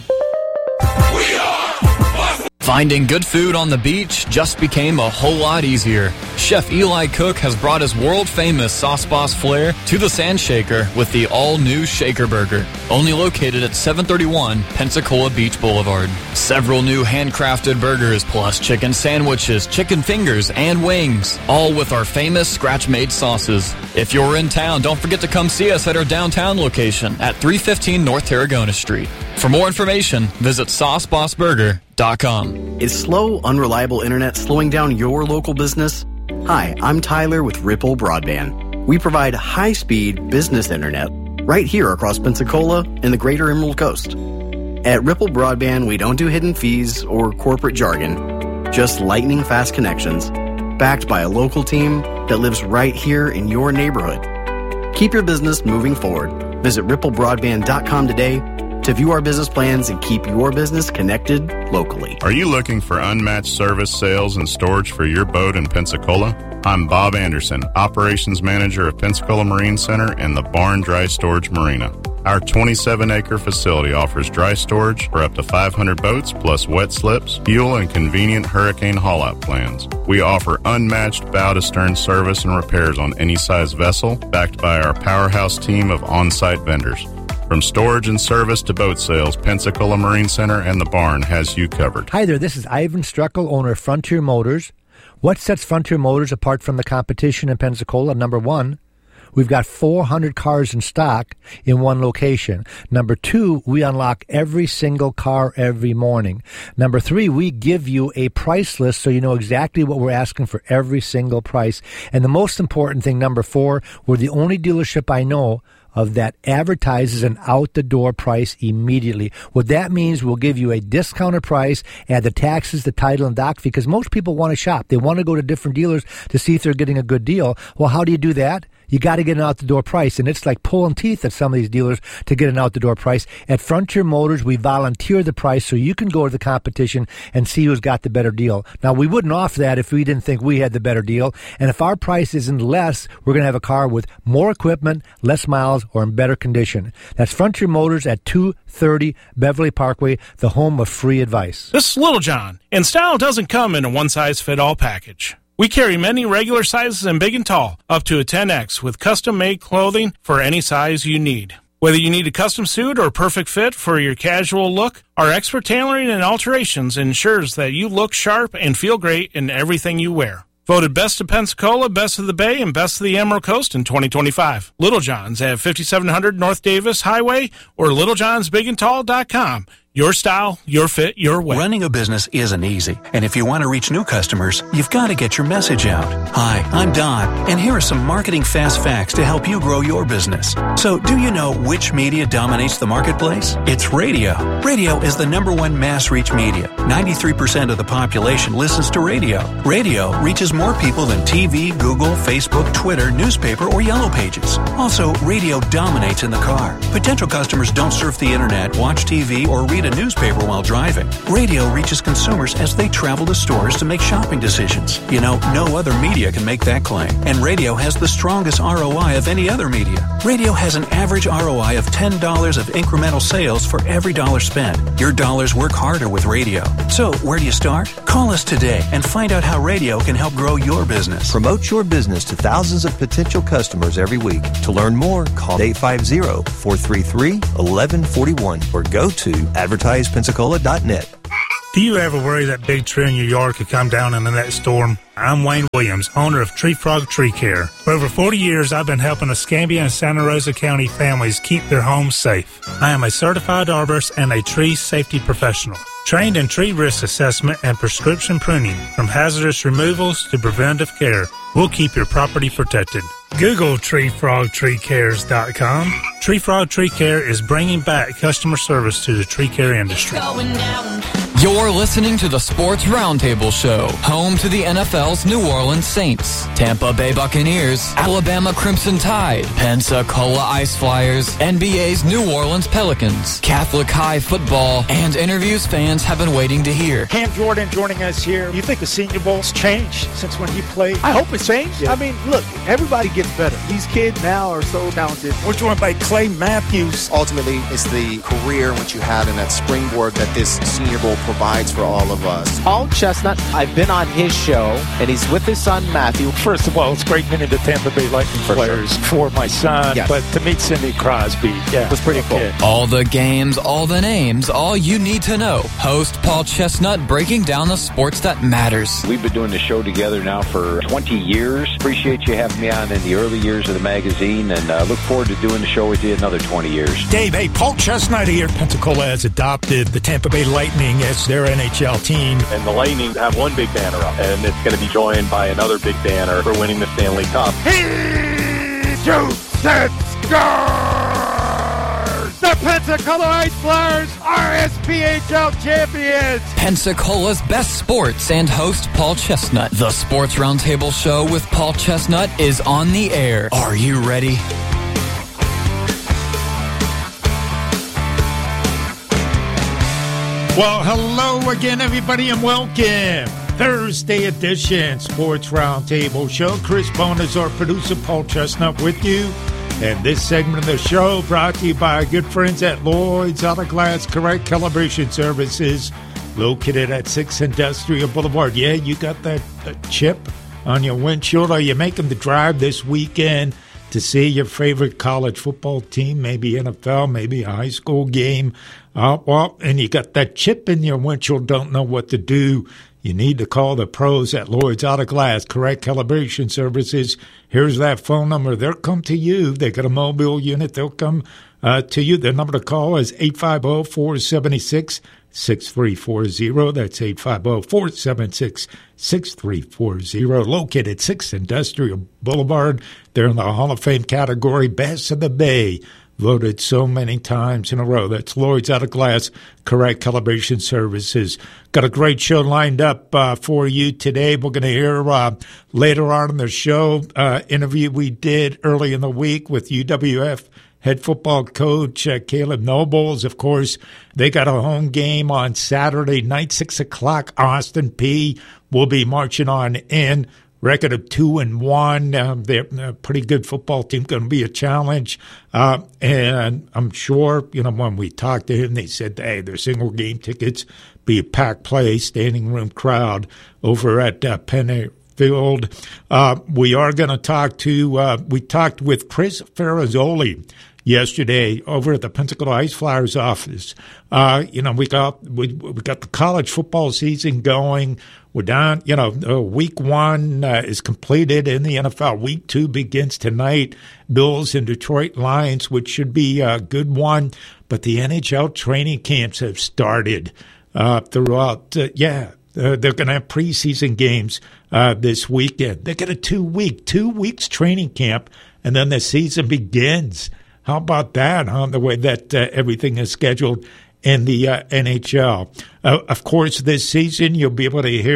Finding good food on the beach just became a whole lot easier. Chef Eli Cook has brought his world-famous Sauce Boss flair to the Sand Shaker with the all-new Shaker Burger, only located at seven thirty-one Pensacola Beach Boulevard. Several new handcrafted burgers plus chicken sandwiches, chicken fingers, and wings, all with our famous scratch-made sauces. If you're in town, don't forget to come see us at our downtown location at three fifteen North Tarragona Street. For more information, visit sauce boss burger dot com. Is slow, unreliable internet slowing down your local business? Hi, I'm Tyler with Ripple Broadband. We provide high-speed business internet right here across Pensacola and the greater Emerald Coast. At Ripple Broadband, we don't do hidden fees or corporate jargon, just lightning-fast connections, backed by a local team that lives right here in your neighborhood. Keep your business moving forward. Visit ripple broadband dot com today to view our business plans and keep your business connected locally. Are you looking for unmatched service, sales, and storage for your boat in Pensacola? I'm Bob Anderson, Operations Manager of Pensacola Marine Center and the Barn Dry Storage Marina. Our twenty-seven acre facility offers dry storage for up to five hundred boats, plus wet slips, fuel, and convenient hurricane haul-out plans. We offer unmatched bow-to-stern service and repairs on any size vessel, backed by our powerhouse team of on-site vendors. From storage and service to boat sales, Pensacola Marine Center and the Barn has you covered. Hi there, this is Ivan Struckel, owner of Frontier Motors. What sets Frontier Motors apart from the competition in Pensacola? Number one, we've got four hundred cars in stock in one location. Number two, we unlock every single car every morning. Number three, we give you a price list so you know exactly what we're asking for every single price. And the most important thing, number four, we're the only dealership I know of that advertises an out-the-door price immediately. What that means, we'll give you a discounted price, add the taxes, the title, and doc fee, because most people want to shop. They want to go to different dealers to see if they're getting a good deal. Well, how do you do that? You got to get an out-the-door price, and it's like pulling teeth at some of these dealers to get an out-the-door price. At Frontier Motors, we volunteer the price so you can go to the competition and see who's got the better deal. Now, we wouldn't offer that if we didn't think we had the better deal, and if our price isn't less, we're going to have a car with more equipment, less miles, or in better condition. That's Frontier Motors at two thirty Beverly Parkway, the home of free advice. This is Little John, and style doesn't come in a one-size-fit-all package. We carry many regular sizes and big and tall, up to a ten X, with custom-made clothing for any size you need. Whether you need a custom suit or perfect fit for your casual look, our expert tailoring and alterations ensures that you look sharp and feel great in everything you wear. Voted Best of Pensacola, Best of the Bay, and Best of the Emerald Coast in twenty twenty-five. Little John's at fifty-seven hundred North Davis Highway or little johns big and tall dot com. Your style, your fit, your way. Running a business isn't easy, and if you want to reach new customers, you've got to get your message out. Hi, I'm Don, and here are some marketing fast facts to help you grow your business. So, do you know which media dominates the marketplace? It's radio. Radio is the number one mass reach media. ninety-three percent of the population listens to radio. Radio reaches more people than T V, Google, Facebook, Twitter, newspaper, or Yellow Pages. Also, radio dominates in the car. Potential customers don't surf the internet, watch T V, or read a newspaper while driving. Radio reaches consumers as they travel to stores to make shopping decisions. You know, no other media can make that claim. And radio has the strongest R O I of any other media. Radio has an average R O I of ten dollars of incremental sales for every dollar spent. Your dollars work harder with radio. So, where do you start? Call us today and find out how radio can help grow your business. Promote your business to thousands of potential customers every week. To learn more, call eight five zero, four three three, one one four one or go to advertise pensacola dot net. Do you ever worry that big tree in your yard could come down in the next storm? I'm Wayne Williams, owner of Tree Frog Tree Care. For over forty years, I've been helping Escambia and Santa Rosa County families keep their homes safe. I am a certified arborist and a tree safety professional, trained in tree risk assessment and prescription pruning, from hazardous removals to preventive care. We'll keep your property protected. Google tree frog tree cares dot com. Tree Frog Tree Care is bringing back customer service to the tree care industry. You're listening to the Sports Roundtable Show, home to the N F L's New Orleans Saints, Tampa Bay Buccaneers, Alabama Crimson Tide, Pensacola Ice Flyers, N B A's New Orleans Pelicans, Catholic High football, and interviews fans have been waiting to hear. Cam Jordan joining us here. You think the Senior Bowl's changed since when he played? I hope it's changed. Yeah. I mean, look, everybody gets better. These kids now are so talented. We're joined by Clay Matthews. Ultimately, it's the career which you had and that springboard that this Senior Bowl provides for all of us. Paul Chestnut, I've been on his show, and he's with his son, Matthew. First of all, it's great meeting the Tampa Bay Lightning for players sure. for my son, yes. but to meet Cindy Crosby, yeah, it was pretty cool. Yeah. All the games, all the names, all you need to know. Host Paul Chestnut breaking down the sports that matters. We've been doing the show together now for twenty years. Appreciate you having me on in the early years of the magazine, and uh, look forward to doing the show with you another twenty years. Dave, hey, Paul Chestnut here. Pensacola has adopted the Tampa Bay Lightning as their N H L team. And the Lightning have one big banner up, and it's going to be joined by another big banner for winning the Stanley Cup. He shoots and scores! The Pensacola Ice Flyers are S P H L champions! Pensacola's best sports and host Paul Chestnut. The Sports Roundtable Show with Paul Chestnut is on the air. Are you ready? Well, hello again, everybody, and welcome. Thursday edition Sports Roundtable Show. Chris Bone is our producer, Paul Chestnut with you. And this segment of the show brought to you by our good friends at Lloyd's Auto Glass Correct Calibration Services, located at six Industrial Boulevard. Yeah, you got that uh, chip on your windshield. Are you making the drive this weekend to see your favorite college football team, maybe N F L, maybe a high school game? Uh, well, and you got that chip in your windshield, don't know what to do. You need to call the pros at Lloyd's Auto Glass Correct Calibration Services. Here's that phone number. They'll come to you. They got a mobile unit. They'll come uh, to you. The number to call is eight five zero, four seven six, six three four zero. That's eight five zero, four seven six, six three four zero. Located at six Industrial Boulevard. They're in the Hall of Fame category, Best of the Bay. Voted so many times in a row. That's Lloyd's Auto Glass Correct Calibration Services. Got a great show lined up uh, for you today. We're going to hear uh, later on in the show uh, interview we did early in the week with U W F head football coach uh, Caleb Nobles. Of course, they got a home game on Saturday night, six o'clock. Austin Peay will be marching on in. Record of two and one. Um, they're a pretty good football team. Going to be a challenge. Uh, and I'm sure, you know, when we talked to him, they said, hey, their single game tickets be a packed place, standing room crowd over at uh, Penn Field. Uh, we are going to talk to, uh, we talked with Chris Ferrazzoli yesterday over at the Pensacola Ice Flyers office. Uh, you know, we got, we, we got the college football season going. We're down, you know, uh, week one uh, is completed in the N F L. Week two begins tonight. Bills and Detroit Lions, which should be a good one. But the N H L training camps have started uh, throughout. Uh, yeah, uh, they're going to have preseason games uh, this weekend. They get a two-week, two weeks training camp, and then the season begins. How about that, huh? The way that uh, everything is scheduled in the uh, N H L. Uh, of course, this season you'll be able to hear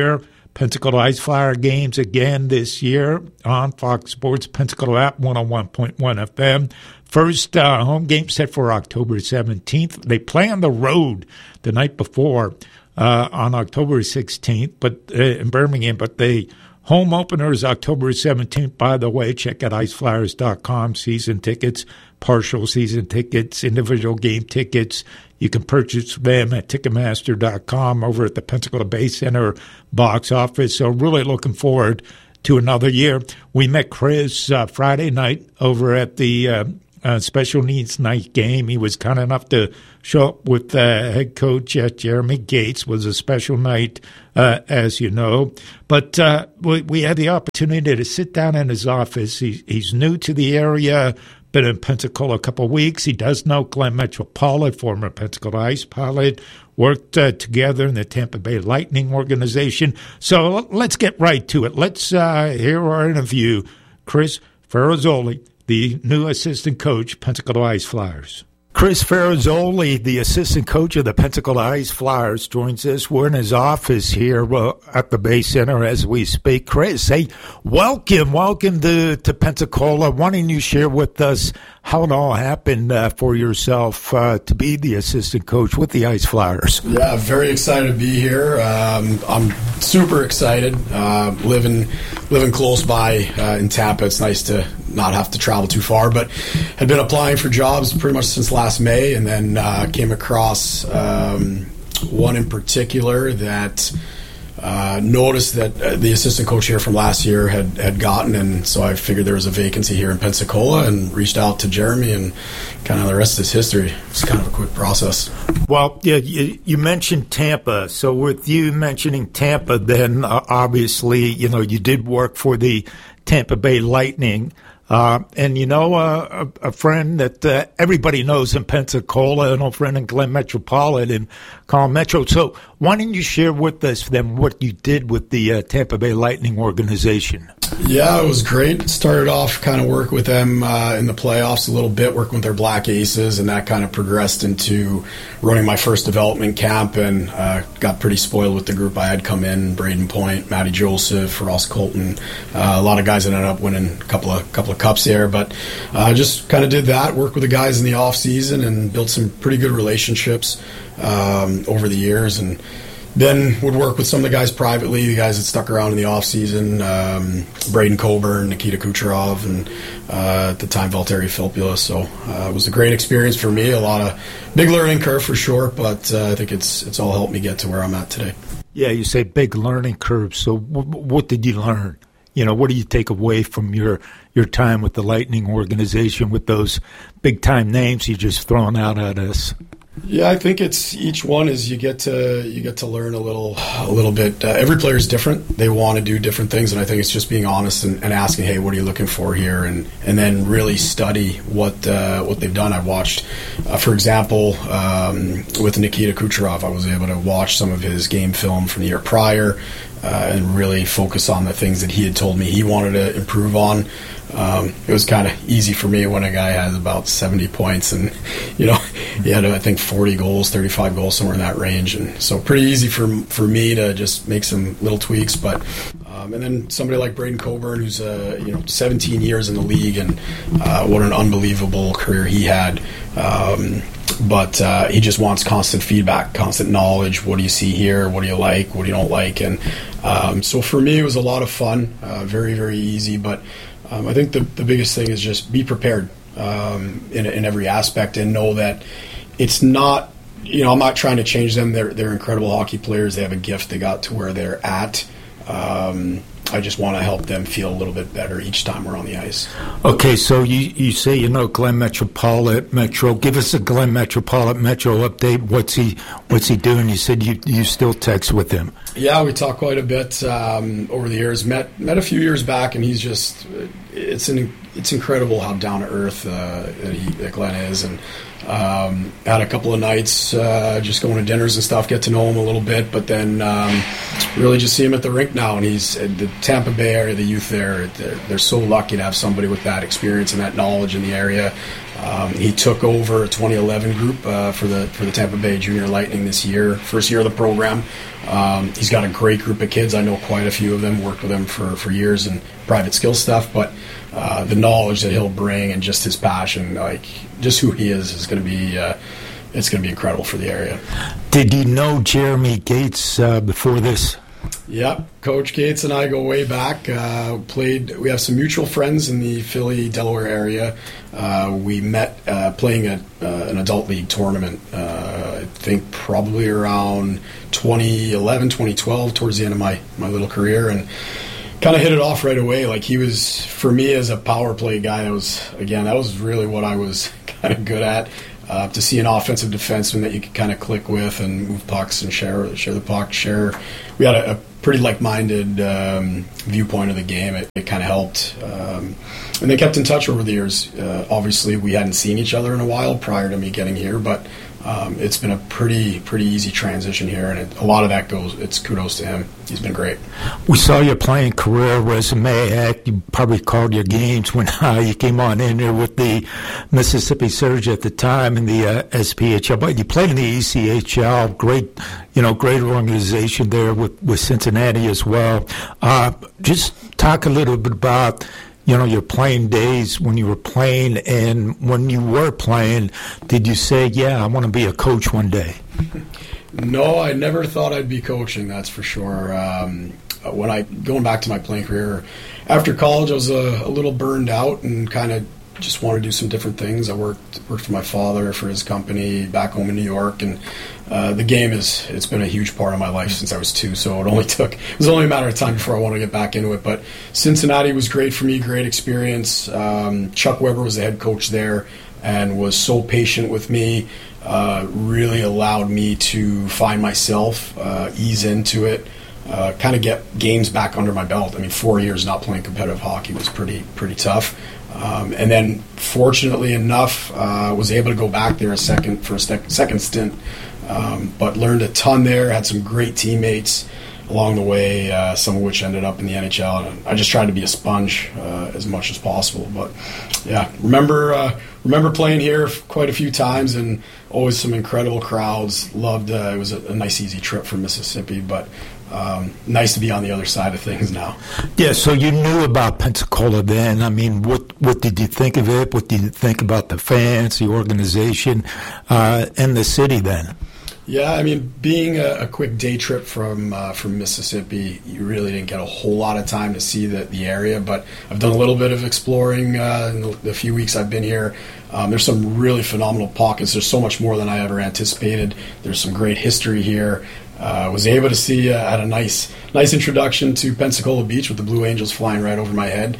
Pensacola Ice Flyer games again this year on Fox Sports Pensacola app, one oh one point one F M. First uh, home game set for October seventeenth. They play on the road the night before uh, on October sixteenth, but uh, in Birmingham. But they home opener is October seventeenth. By the way, check out ice flyers dot com. Season tickets, partial season tickets, individual game tickets. You can purchase them at Ticketmaster dot com over at the Pensacola Bay Center box office. So really looking forward to another year. We met Chris uh, Friday night over at the uh, uh, special needs night game. He was kind enough to show up with uh, head coach uh, Jeremy Gates. It was a special night, uh, as you know. But uh, we, we had the opportunity to sit down in his office. He, he's new to the area. Been in Pensacola a couple of weeks. He does know Glenn Metropolitan, former Pensacola Ice pilot, worked uh, together in the Tampa Bay Lightning organization. So let's get right to it. Let's uh, hear our interview. Chris Ferrazzoli, the new assistant coach, Pensacola Ice Flyers. Chris Ferrazzoli, the assistant coach of the Pensacola Ice Flyers, joins us. We're in his office here uh, at the Bay Center as we speak. Chris, hey, welcome, welcome to, to Pensacola. Why don't you share with us how it all happened uh, for yourself uh, to be the assistant coach with the Ice Flyers? Yeah, very excited to be here. Um, I'm super excited. Uh, living living close by uh, in Tampa, it's nice to not have to travel too far, but had been applying for jobs pretty much since last May, and then uh, came across um, one in particular that uh, noticed that uh, the assistant coach here from last year had, had gotten, and so I figured there was a vacancy here in Pensacola and reached out to Jeremy, and kind of the rest is history. It's kind of a quick process. Well, yeah, you, you mentioned Tampa, so with you mentioning Tampa, then uh, obviously, you know, you did work for the Tampa Bay Lightning. Uh, and, you know, uh, a, a friend that uh, everybody knows in Pensacola, an old friend in Glenn Metropolitan, Carl Metro. So why don't you share with us then what you did with the uh, Tampa Bay Lightning organization? Yeah, it was great. Started off kind of work with them uh, in the playoffs a little bit, working with their Black Aces, and that kind of progressed into running my first development camp, and uh, got pretty spoiled with the group I had come in: Braden Point, Matty Joseph, Ross Colton, uh, a lot of guys that ended up winning a couple of couple of cups there. But I uh, just kind of did that, worked with the guys in the off season, and built some pretty good relationships um, over the years, and then would work with some of the guys privately, the guys that stuck around in the offseason, um, Braden Coburn, Nikita Kucherov, and uh, at the time, Valtteri Filppula. So uh, it was a great experience for me, a lot of big learning curve for sure, but uh, I think it's it's all helped me get to where I'm at today. Yeah, you say big learning curve, so w- what did you learn? You know, what do you take away from your, your time with the Lightning organization with those big-time names you just thrown out at us? Yeah, I think it's each one is you get to you get to learn a little a little bit. Uh, every player is different. They want to do different things, and I think it's just being honest and, and asking, hey, what are you looking for here, and and then really study what uh, what they've done. I've watched, uh, for example, um, with Nikita Kucherov, I was able to watch some of his game film from the year prior. Uh, and really focus on the things that he had told me he wanted to improve on. Um, it was kind of easy for me when a guy has about seventy points, and you know he had I think forty goals, thirty-five goals, somewhere in that range, and so pretty easy for for me to just make some little tweaks. But um, and then somebody like Braden Coburn, who's uh, you know seventeen years in the league, and uh, what an unbelievable career he had. Um, But uh, he just wants constant feedback, constant knowledge. What do you see here? What do you like? What do you don't like? And um, so for me, it was a lot of fun, uh, very, very easy. But um, I think the, the biggest thing is just be prepared um, in, in every aspect, and know that it's not, you know, I'm not trying to change them. They're, they're incredible hockey players. They have a gift. They got to where they're at. Um, I just want to help them feel a little bit better each time we're on the ice. Okay, so you, you say you know Glenn Metropolitan Metro. Give us a Glenn Metropolitan Metro update. What's he What's he doing? You said you you still text with him. Yeah, we talked quite a bit um, over the years. Met met a few years back, and he's just it's an it's incredible how down to earth uh, that, he, that Glenn is, and um, had a couple of nights uh, just going to dinners and stuff, get to know him a little bit, but then um, really just see him at the rink now. And he's at the Tampa Bay area, the youth there, they're, they're so lucky to have somebody with that experience and that knowledge in the area. Um, he took over a twenty eleven group uh, for the for the Tampa Bay Junior Lightning this year, first year of the program. Um, he's got a great group of kids. I know quite a few of them, worked with him for, for years in private skill stuff, but uh, the knowledge that he'll bring and just his passion, like just who he is, is going to be uh, it's going to be incredible for the area. Did you know Jeremy Gates uh, before this? Yep, Coach Gates and I go way back. Uh, played. We have some mutual friends in the Philly, Delaware area. Uh, we met uh, playing a, uh, an adult league tournament. Uh, I think probably around twenty eleven, twenty twelve, towards the end of my my little career, and kind of hit it off right away. Like he was, for me as a power play guy, that was again that was really what I was kind of good at. Uh, to see an offensive defenseman that you could kind of click with and move pucks and share share the puck, share. We had a, a pretty like-minded um, viewpoint of the game. It, it kind of helped. Um, and they kept in touch over the years. Uh, obviously, we hadn't seen each other in a while prior to me getting here, but um, it's been a pretty pretty easy transition here, and it, a lot of that goes, it's kudos to him. He's been great. We saw your playing career resume. Heck, you probably called your games when uh, you came on in there with the Mississippi Surge at the time in the uh, S P H L. But you played in the E C H L. Great, you know, great organization there with, with Cincinnati as well. Uh, just talk a little bit about, you know, your playing days when you were playing, and when you were playing, did you say, yeah, I want to be a coach one day? No, I never thought I'd be coaching, that's for sure. Um, when I, going back to my playing career, after college I was a, a little burned out and kind of just wanted to do some different things. I worked worked for my father, for his company back home in New York, and uh, the game is, it's been a huge part of my life since I was two, so it only took, it was only a matter of time before I wanted to get back into it. But Cincinnati was great for me, great experience. Um, Chuck Weber was the head coach there and was so patient with me, uh, really allowed me to find myself, uh, ease into it, uh, kind of get games back under my belt. I mean, four years not playing competitive hockey was pretty pretty tough. Um, and then, fortunately enough, uh, was able to go back there a second for a sec- second stint, um, but learned a ton there. Had some great teammates along the way, uh, some of which ended up in the N H L. And I just tried to be a sponge uh, as much as possible. But yeah, remember uh, remember playing here quite a few times, and always some incredible crowds. Loved uh, it was a, a nice, easy trip from Mississippi, but. Um, nice to be on the other side of things now. Yeah, so you knew about Pensacola then. I mean, what what did you think of it? What did you think about the fans, the organization, uh, and the city then? Yeah, I mean, being a, a quick day trip from uh, from Mississippi, you really didn't get a whole lot of time to see the, the area, but I've done a little bit of exploring uh, in the, the few weeks I've been here. Um, there's some really phenomenal pockets. There's so much more than I ever anticipated. There's some great history here. I uh, was able to see, uh, had a nice nice introduction to Pensacola Beach with the Blue Angels flying right over my head.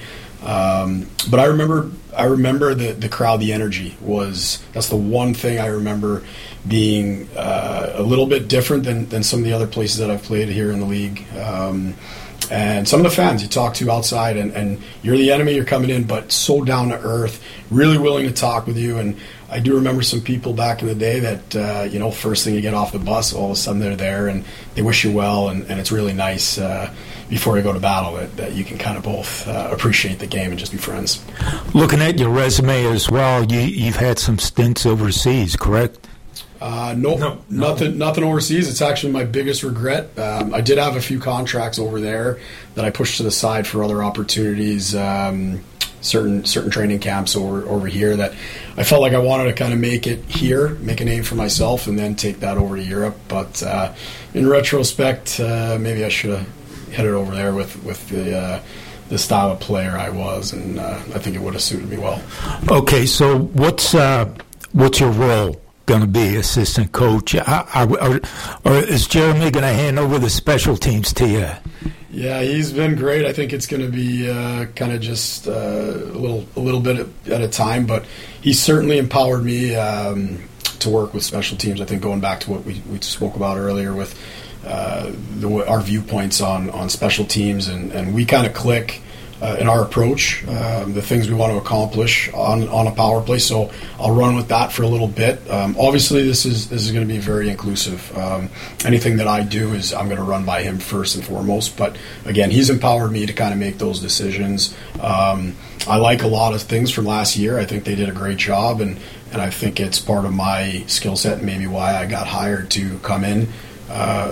Um, but I remember I remember the, the crowd, the energy was, that's the one thing I remember being uh, a little bit different than, than some of the other places that I've played here in the league. Um, and some of the fans you talk to outside, and, and you're the enemy, you're coming in, but so down to earth, really willing to talk with you. And I do remember some people back in the day that, uh, you know, first thing you get off the bus, all of a sudden they're there and they wish you well, and, and it's really nice uh, before you go to battle that, that you can kind of both uh, appreciate the game and just be friends. Looking at your resume as well, you, you've had some stints overseas, correct? Uh, no, no, nothing, nothing overseas. It's actually my biggest regret. Um, I did have a few contracts over there that I pushed to the side for other opportunities. Um, certain certain training camps over over here that I felt like I wanted to kind of make it here, make a name for myself, and then take that over to Europe. But uh, in retrospect, uh, maybe I should have headed over there with with the uh, the style of player I was, and uh, I think it would have suited me well. Okay, so what's uh, what's your role going to be, assistant coach? Or, or is Jeremy going to hand over the special teams to you? Yeah, he's been great. I think it's going to be uh, kind of just uh, a little a little bit at a time, but he's certainly empowered me um, to work with special teams. I think going back to what we, we spoke about earlier with uh, the, our viewpoints on, on special teams, and, and we kind of click uh, in our approach, um, the things we want to accomplish on, on a power play. So I'll run with that for a little bit. Um, obviously, this is this is going to be very inclusive. Um, anything that I do is I'm going to run by him first and foremost. But again, he's empowered me to kind of make those decisions. Um, I like a lot of things from last year. I think they did a great job, and, and I think it's part of my skill set and maybe why I got hired to come in. Uh,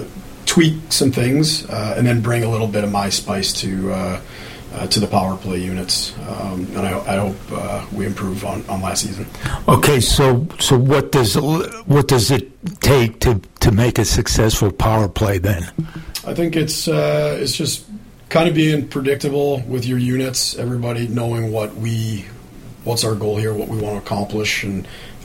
tweak some things, uh, and then bring a little bit of my spice to uh, uh, to the power play units. Um, and I, I hope uh, we improve on, on last season. Okay, so so what does what does it take to, to make a successful power play then? I think it's uh, it's just kind of being predictable with your units. Everybody knowing what we what's our goal here, what we want to accomplish, and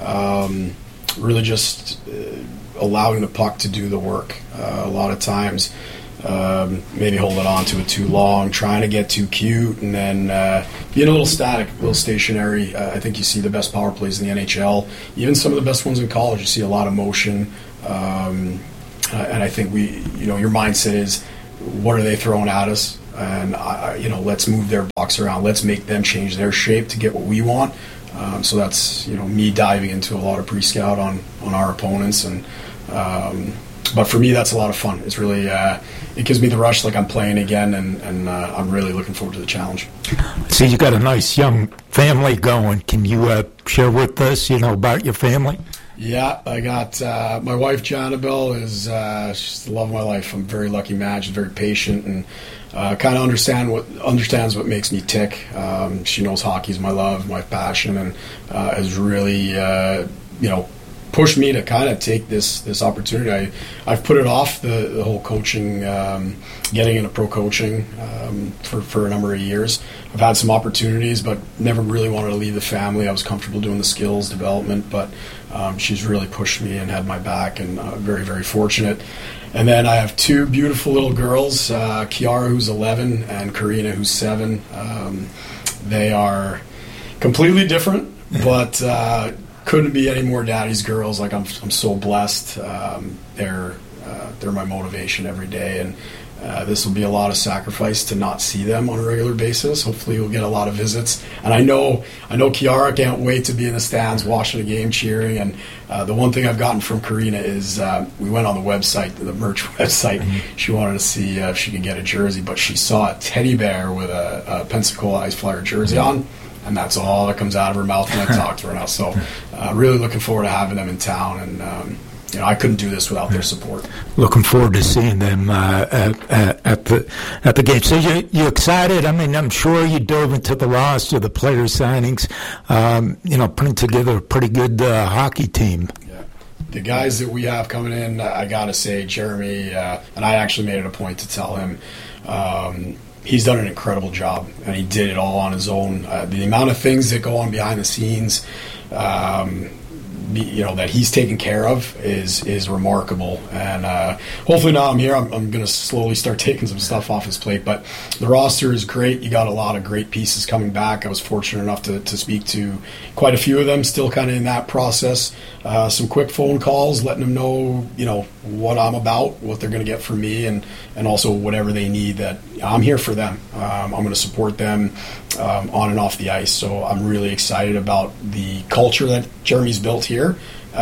um, really just uh, allowing the puck to do the work. Uh, a lot of times, um, maybe holding on to it too long, trying to get too cute, and then uh, being a little static, a little stationary. Uh, I think you see the best power plays in the N H L, even some of the best ones in college. You see a lot of motion, um, uh, and I think we, you know, your mindset is, what are they throwing at us? And I, you know, let's move their box around. Let's make them change their shape to get what we want. Um, so that's, you know, me diving into a lot of pre-scout on, on our opponents, and um, but for me that's a lot of fun. It's really uh, it gives me the rush, like I'm playing again, and, and uh, I'm really looking forward to the challenge. So you got a nice young family going. Can you uh, share with us, you know, about your family? Yeah, I got uh, my wife, Janabelle, is uh, she's the love of my life. I'm a very lucky man. She's very patient and uh, kind of understand what understands what makes me tick. Um, she knows hockey's my love, my passion, and uh, has really uh, you know pushed me to kind of take this this opportunity. I, I've put it off, the, the whole coaching, um, getting into pro coaching um, for, for a number of years. I've had some opportunities, but never really wanted to leave the family. I was comfortable doing the skills development, but um, she's really pushed me and had my back, and uh, very, very fortunate. And then I have two beautiful little girls, uh, Kiara, who's eleven, and Karina, who's seven. Um, they are completely different, but uh, couldn't be any more daddy's girls. Like I'm, I'm so blessed. Um, they're, uh, they're my motivation every day, and uh, this will be a lot of sacrifice to not see them on a regular basis. Hopefully, we'll get a lot of visits. And I know, I know Kiara can't wait to be in the stands watching a game, cheering. And uh, the one thing I've gotten from Karina is uh, we went on the website, the merch website. Mm-hmm. She wanted to see uh, if she could get a jersey, but she saw a teddy bear with a, a Pensacola Ice Flyer jersey mm-hmm. on. And that's all that comes out of her mouth when I talk to her now. So uh, really looking forward to having them in town. And, um, you know, I couldn't do this without their support. Looking forward to seeing them uh, at, at, at the at the game. So you you excited? I mean, I'm sure you dove into the roster, the player signings, um, you know, putting together a pretty good uh, hockey team. Yeah. The guys that we have coming in, I got to say, Jeremy, uh, and I actually made it a point to tell him, um, he's done an incredible job, and he did it all on his own. Uh, the amount of things that go on behind the scenes, um, you know, that he's taken care of is is remarkable. And uh, hopefully now I'm here, I'm, I'm going to slowly start taking some stuff off his plate. But the roster is great. You got a lot of great pieces coming back. I was fortunate enough to, to speak to quite a few of them, still kind of in that process. Uh, some quick phone calls, letting them know, you know, what I'm about, what they're going to get from me, and, and also whatever they need, that I'm here for them. Um, I'm going to support them um, on and off the ice. So I'm really excited about the culture that Jeremy's built here.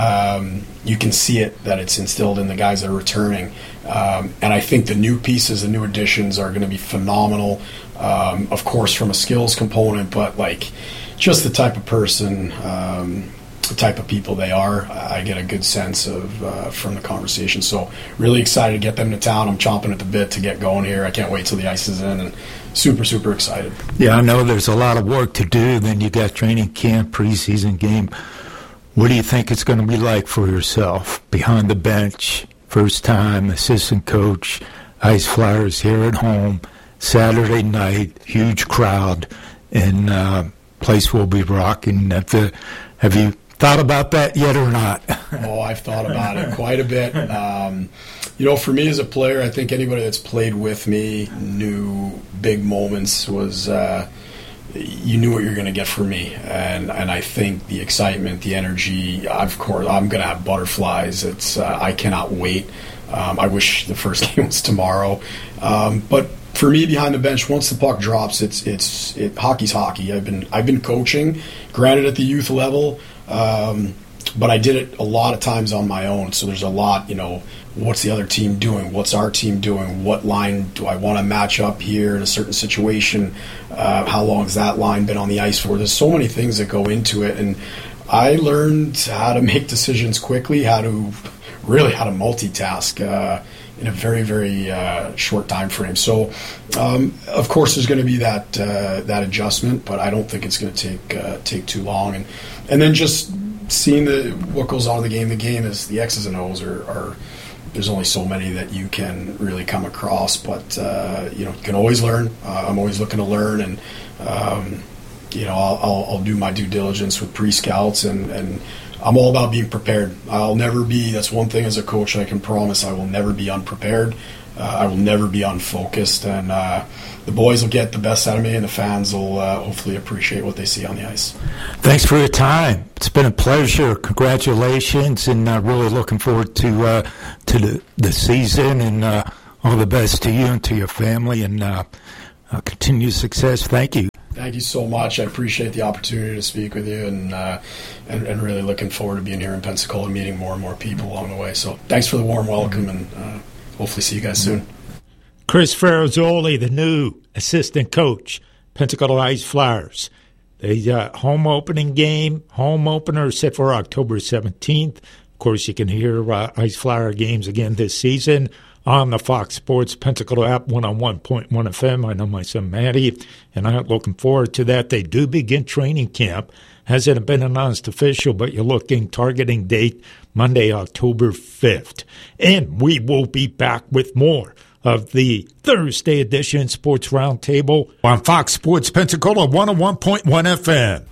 Um, you can see it, that it's instilled in the guys that are returning. Um, and I think the new pieces, the new additions are going to be phenomenal. Um, of course, from a skills component, but like just the type of person, um, the type of people they are, I get a good sense of uh, from the conversation. So really excited to get them to town. I'm chomping at the bit to get going here. I can't wait till the ice is in, and super, super excited. Yeah, I know there's a lot of work to do. Then you got training camp, preseason game. What do you think it's going to be like for yourself behind the bench, first time, assistant coach, Ice Flyers here at home, Saturday night, huge crowd, and uh, place will be rocking. Have, the, have you thought about that yet or not? Oh, I've thought about it quite a bit. Um, you know, for me as a player, I think anybody that's played with me knew big moments was uh, you knew what you're going to get from me, and and I think the excitement, the energy. Of course, I'm going to have butterflies. It's uh, I cannot wait. Um, I wish the first game was tomorrow, um, but for me behind the bench, once the puck drops, it's it's it, hockey's hockey. I've been I've been coaching, granted at the youth level. Um, but I did it a lot of times on my own, so there's a lot, you know, what's the other team doing? What's our team doing? What line do I want to match up here in a certain situation? Uh, how long has that line been on the ice for? There's so many things that go into it, and I learned how to make decisions quickly, how to really how to multitask uh, in a very, very uh, short time frame. So, um, of course, there's going to be that uh, that adjustment, but I don't think it's going to take uh, take too long. And and then just seeing the what goes on in the game. The game is the X's and O's are. are there's only so many that you can really come across, but uh, you know you can always learn. Uh, I'm always looking to learn, and um, you know I'll, I'll, I'll do my due diligence with pre-scouts, and, and I'm all about being prepared. I'll never be. That's one thing as a coach I can promise. I will never be unprepared. Uh, I will never be unfocused, and uh, the boys will get the best out of me, and the fans will uh, hopefully appreciate what they see on the ice. Thanks for your time. It's been a pleasure. Congratulations, and uh, really looking forward to uh, to the, the season, and uh, all the best to you and to your family, and uh, uh, continued success. Thank you. Thank you so much. I appreciate the opportunity to speak with you, and, uh, and and really looking forward to being here in Pensacola, meeting more and more people along the way. So thanks for the warm welcome, and uh, hopefully see you guys soon. Chris Ferrazzoli, the new assistant coach, Pensacola Ice Flyers. The uh, home opening game, home opener set for October seventeenth. Of course, you can hear uh, Ice Flyer games again this season on the Fox Sports Pensacola app, one oh one point one F M. I know my son Matty, and I'm looking forward to that. They do begin training camp. Hasn't been announced official, but you're looking targeting date Monday, October fifth. And we will be back with more of the Thursday edition Sports Roundtable on Fox Sports Pensacola, one oh one point one F M.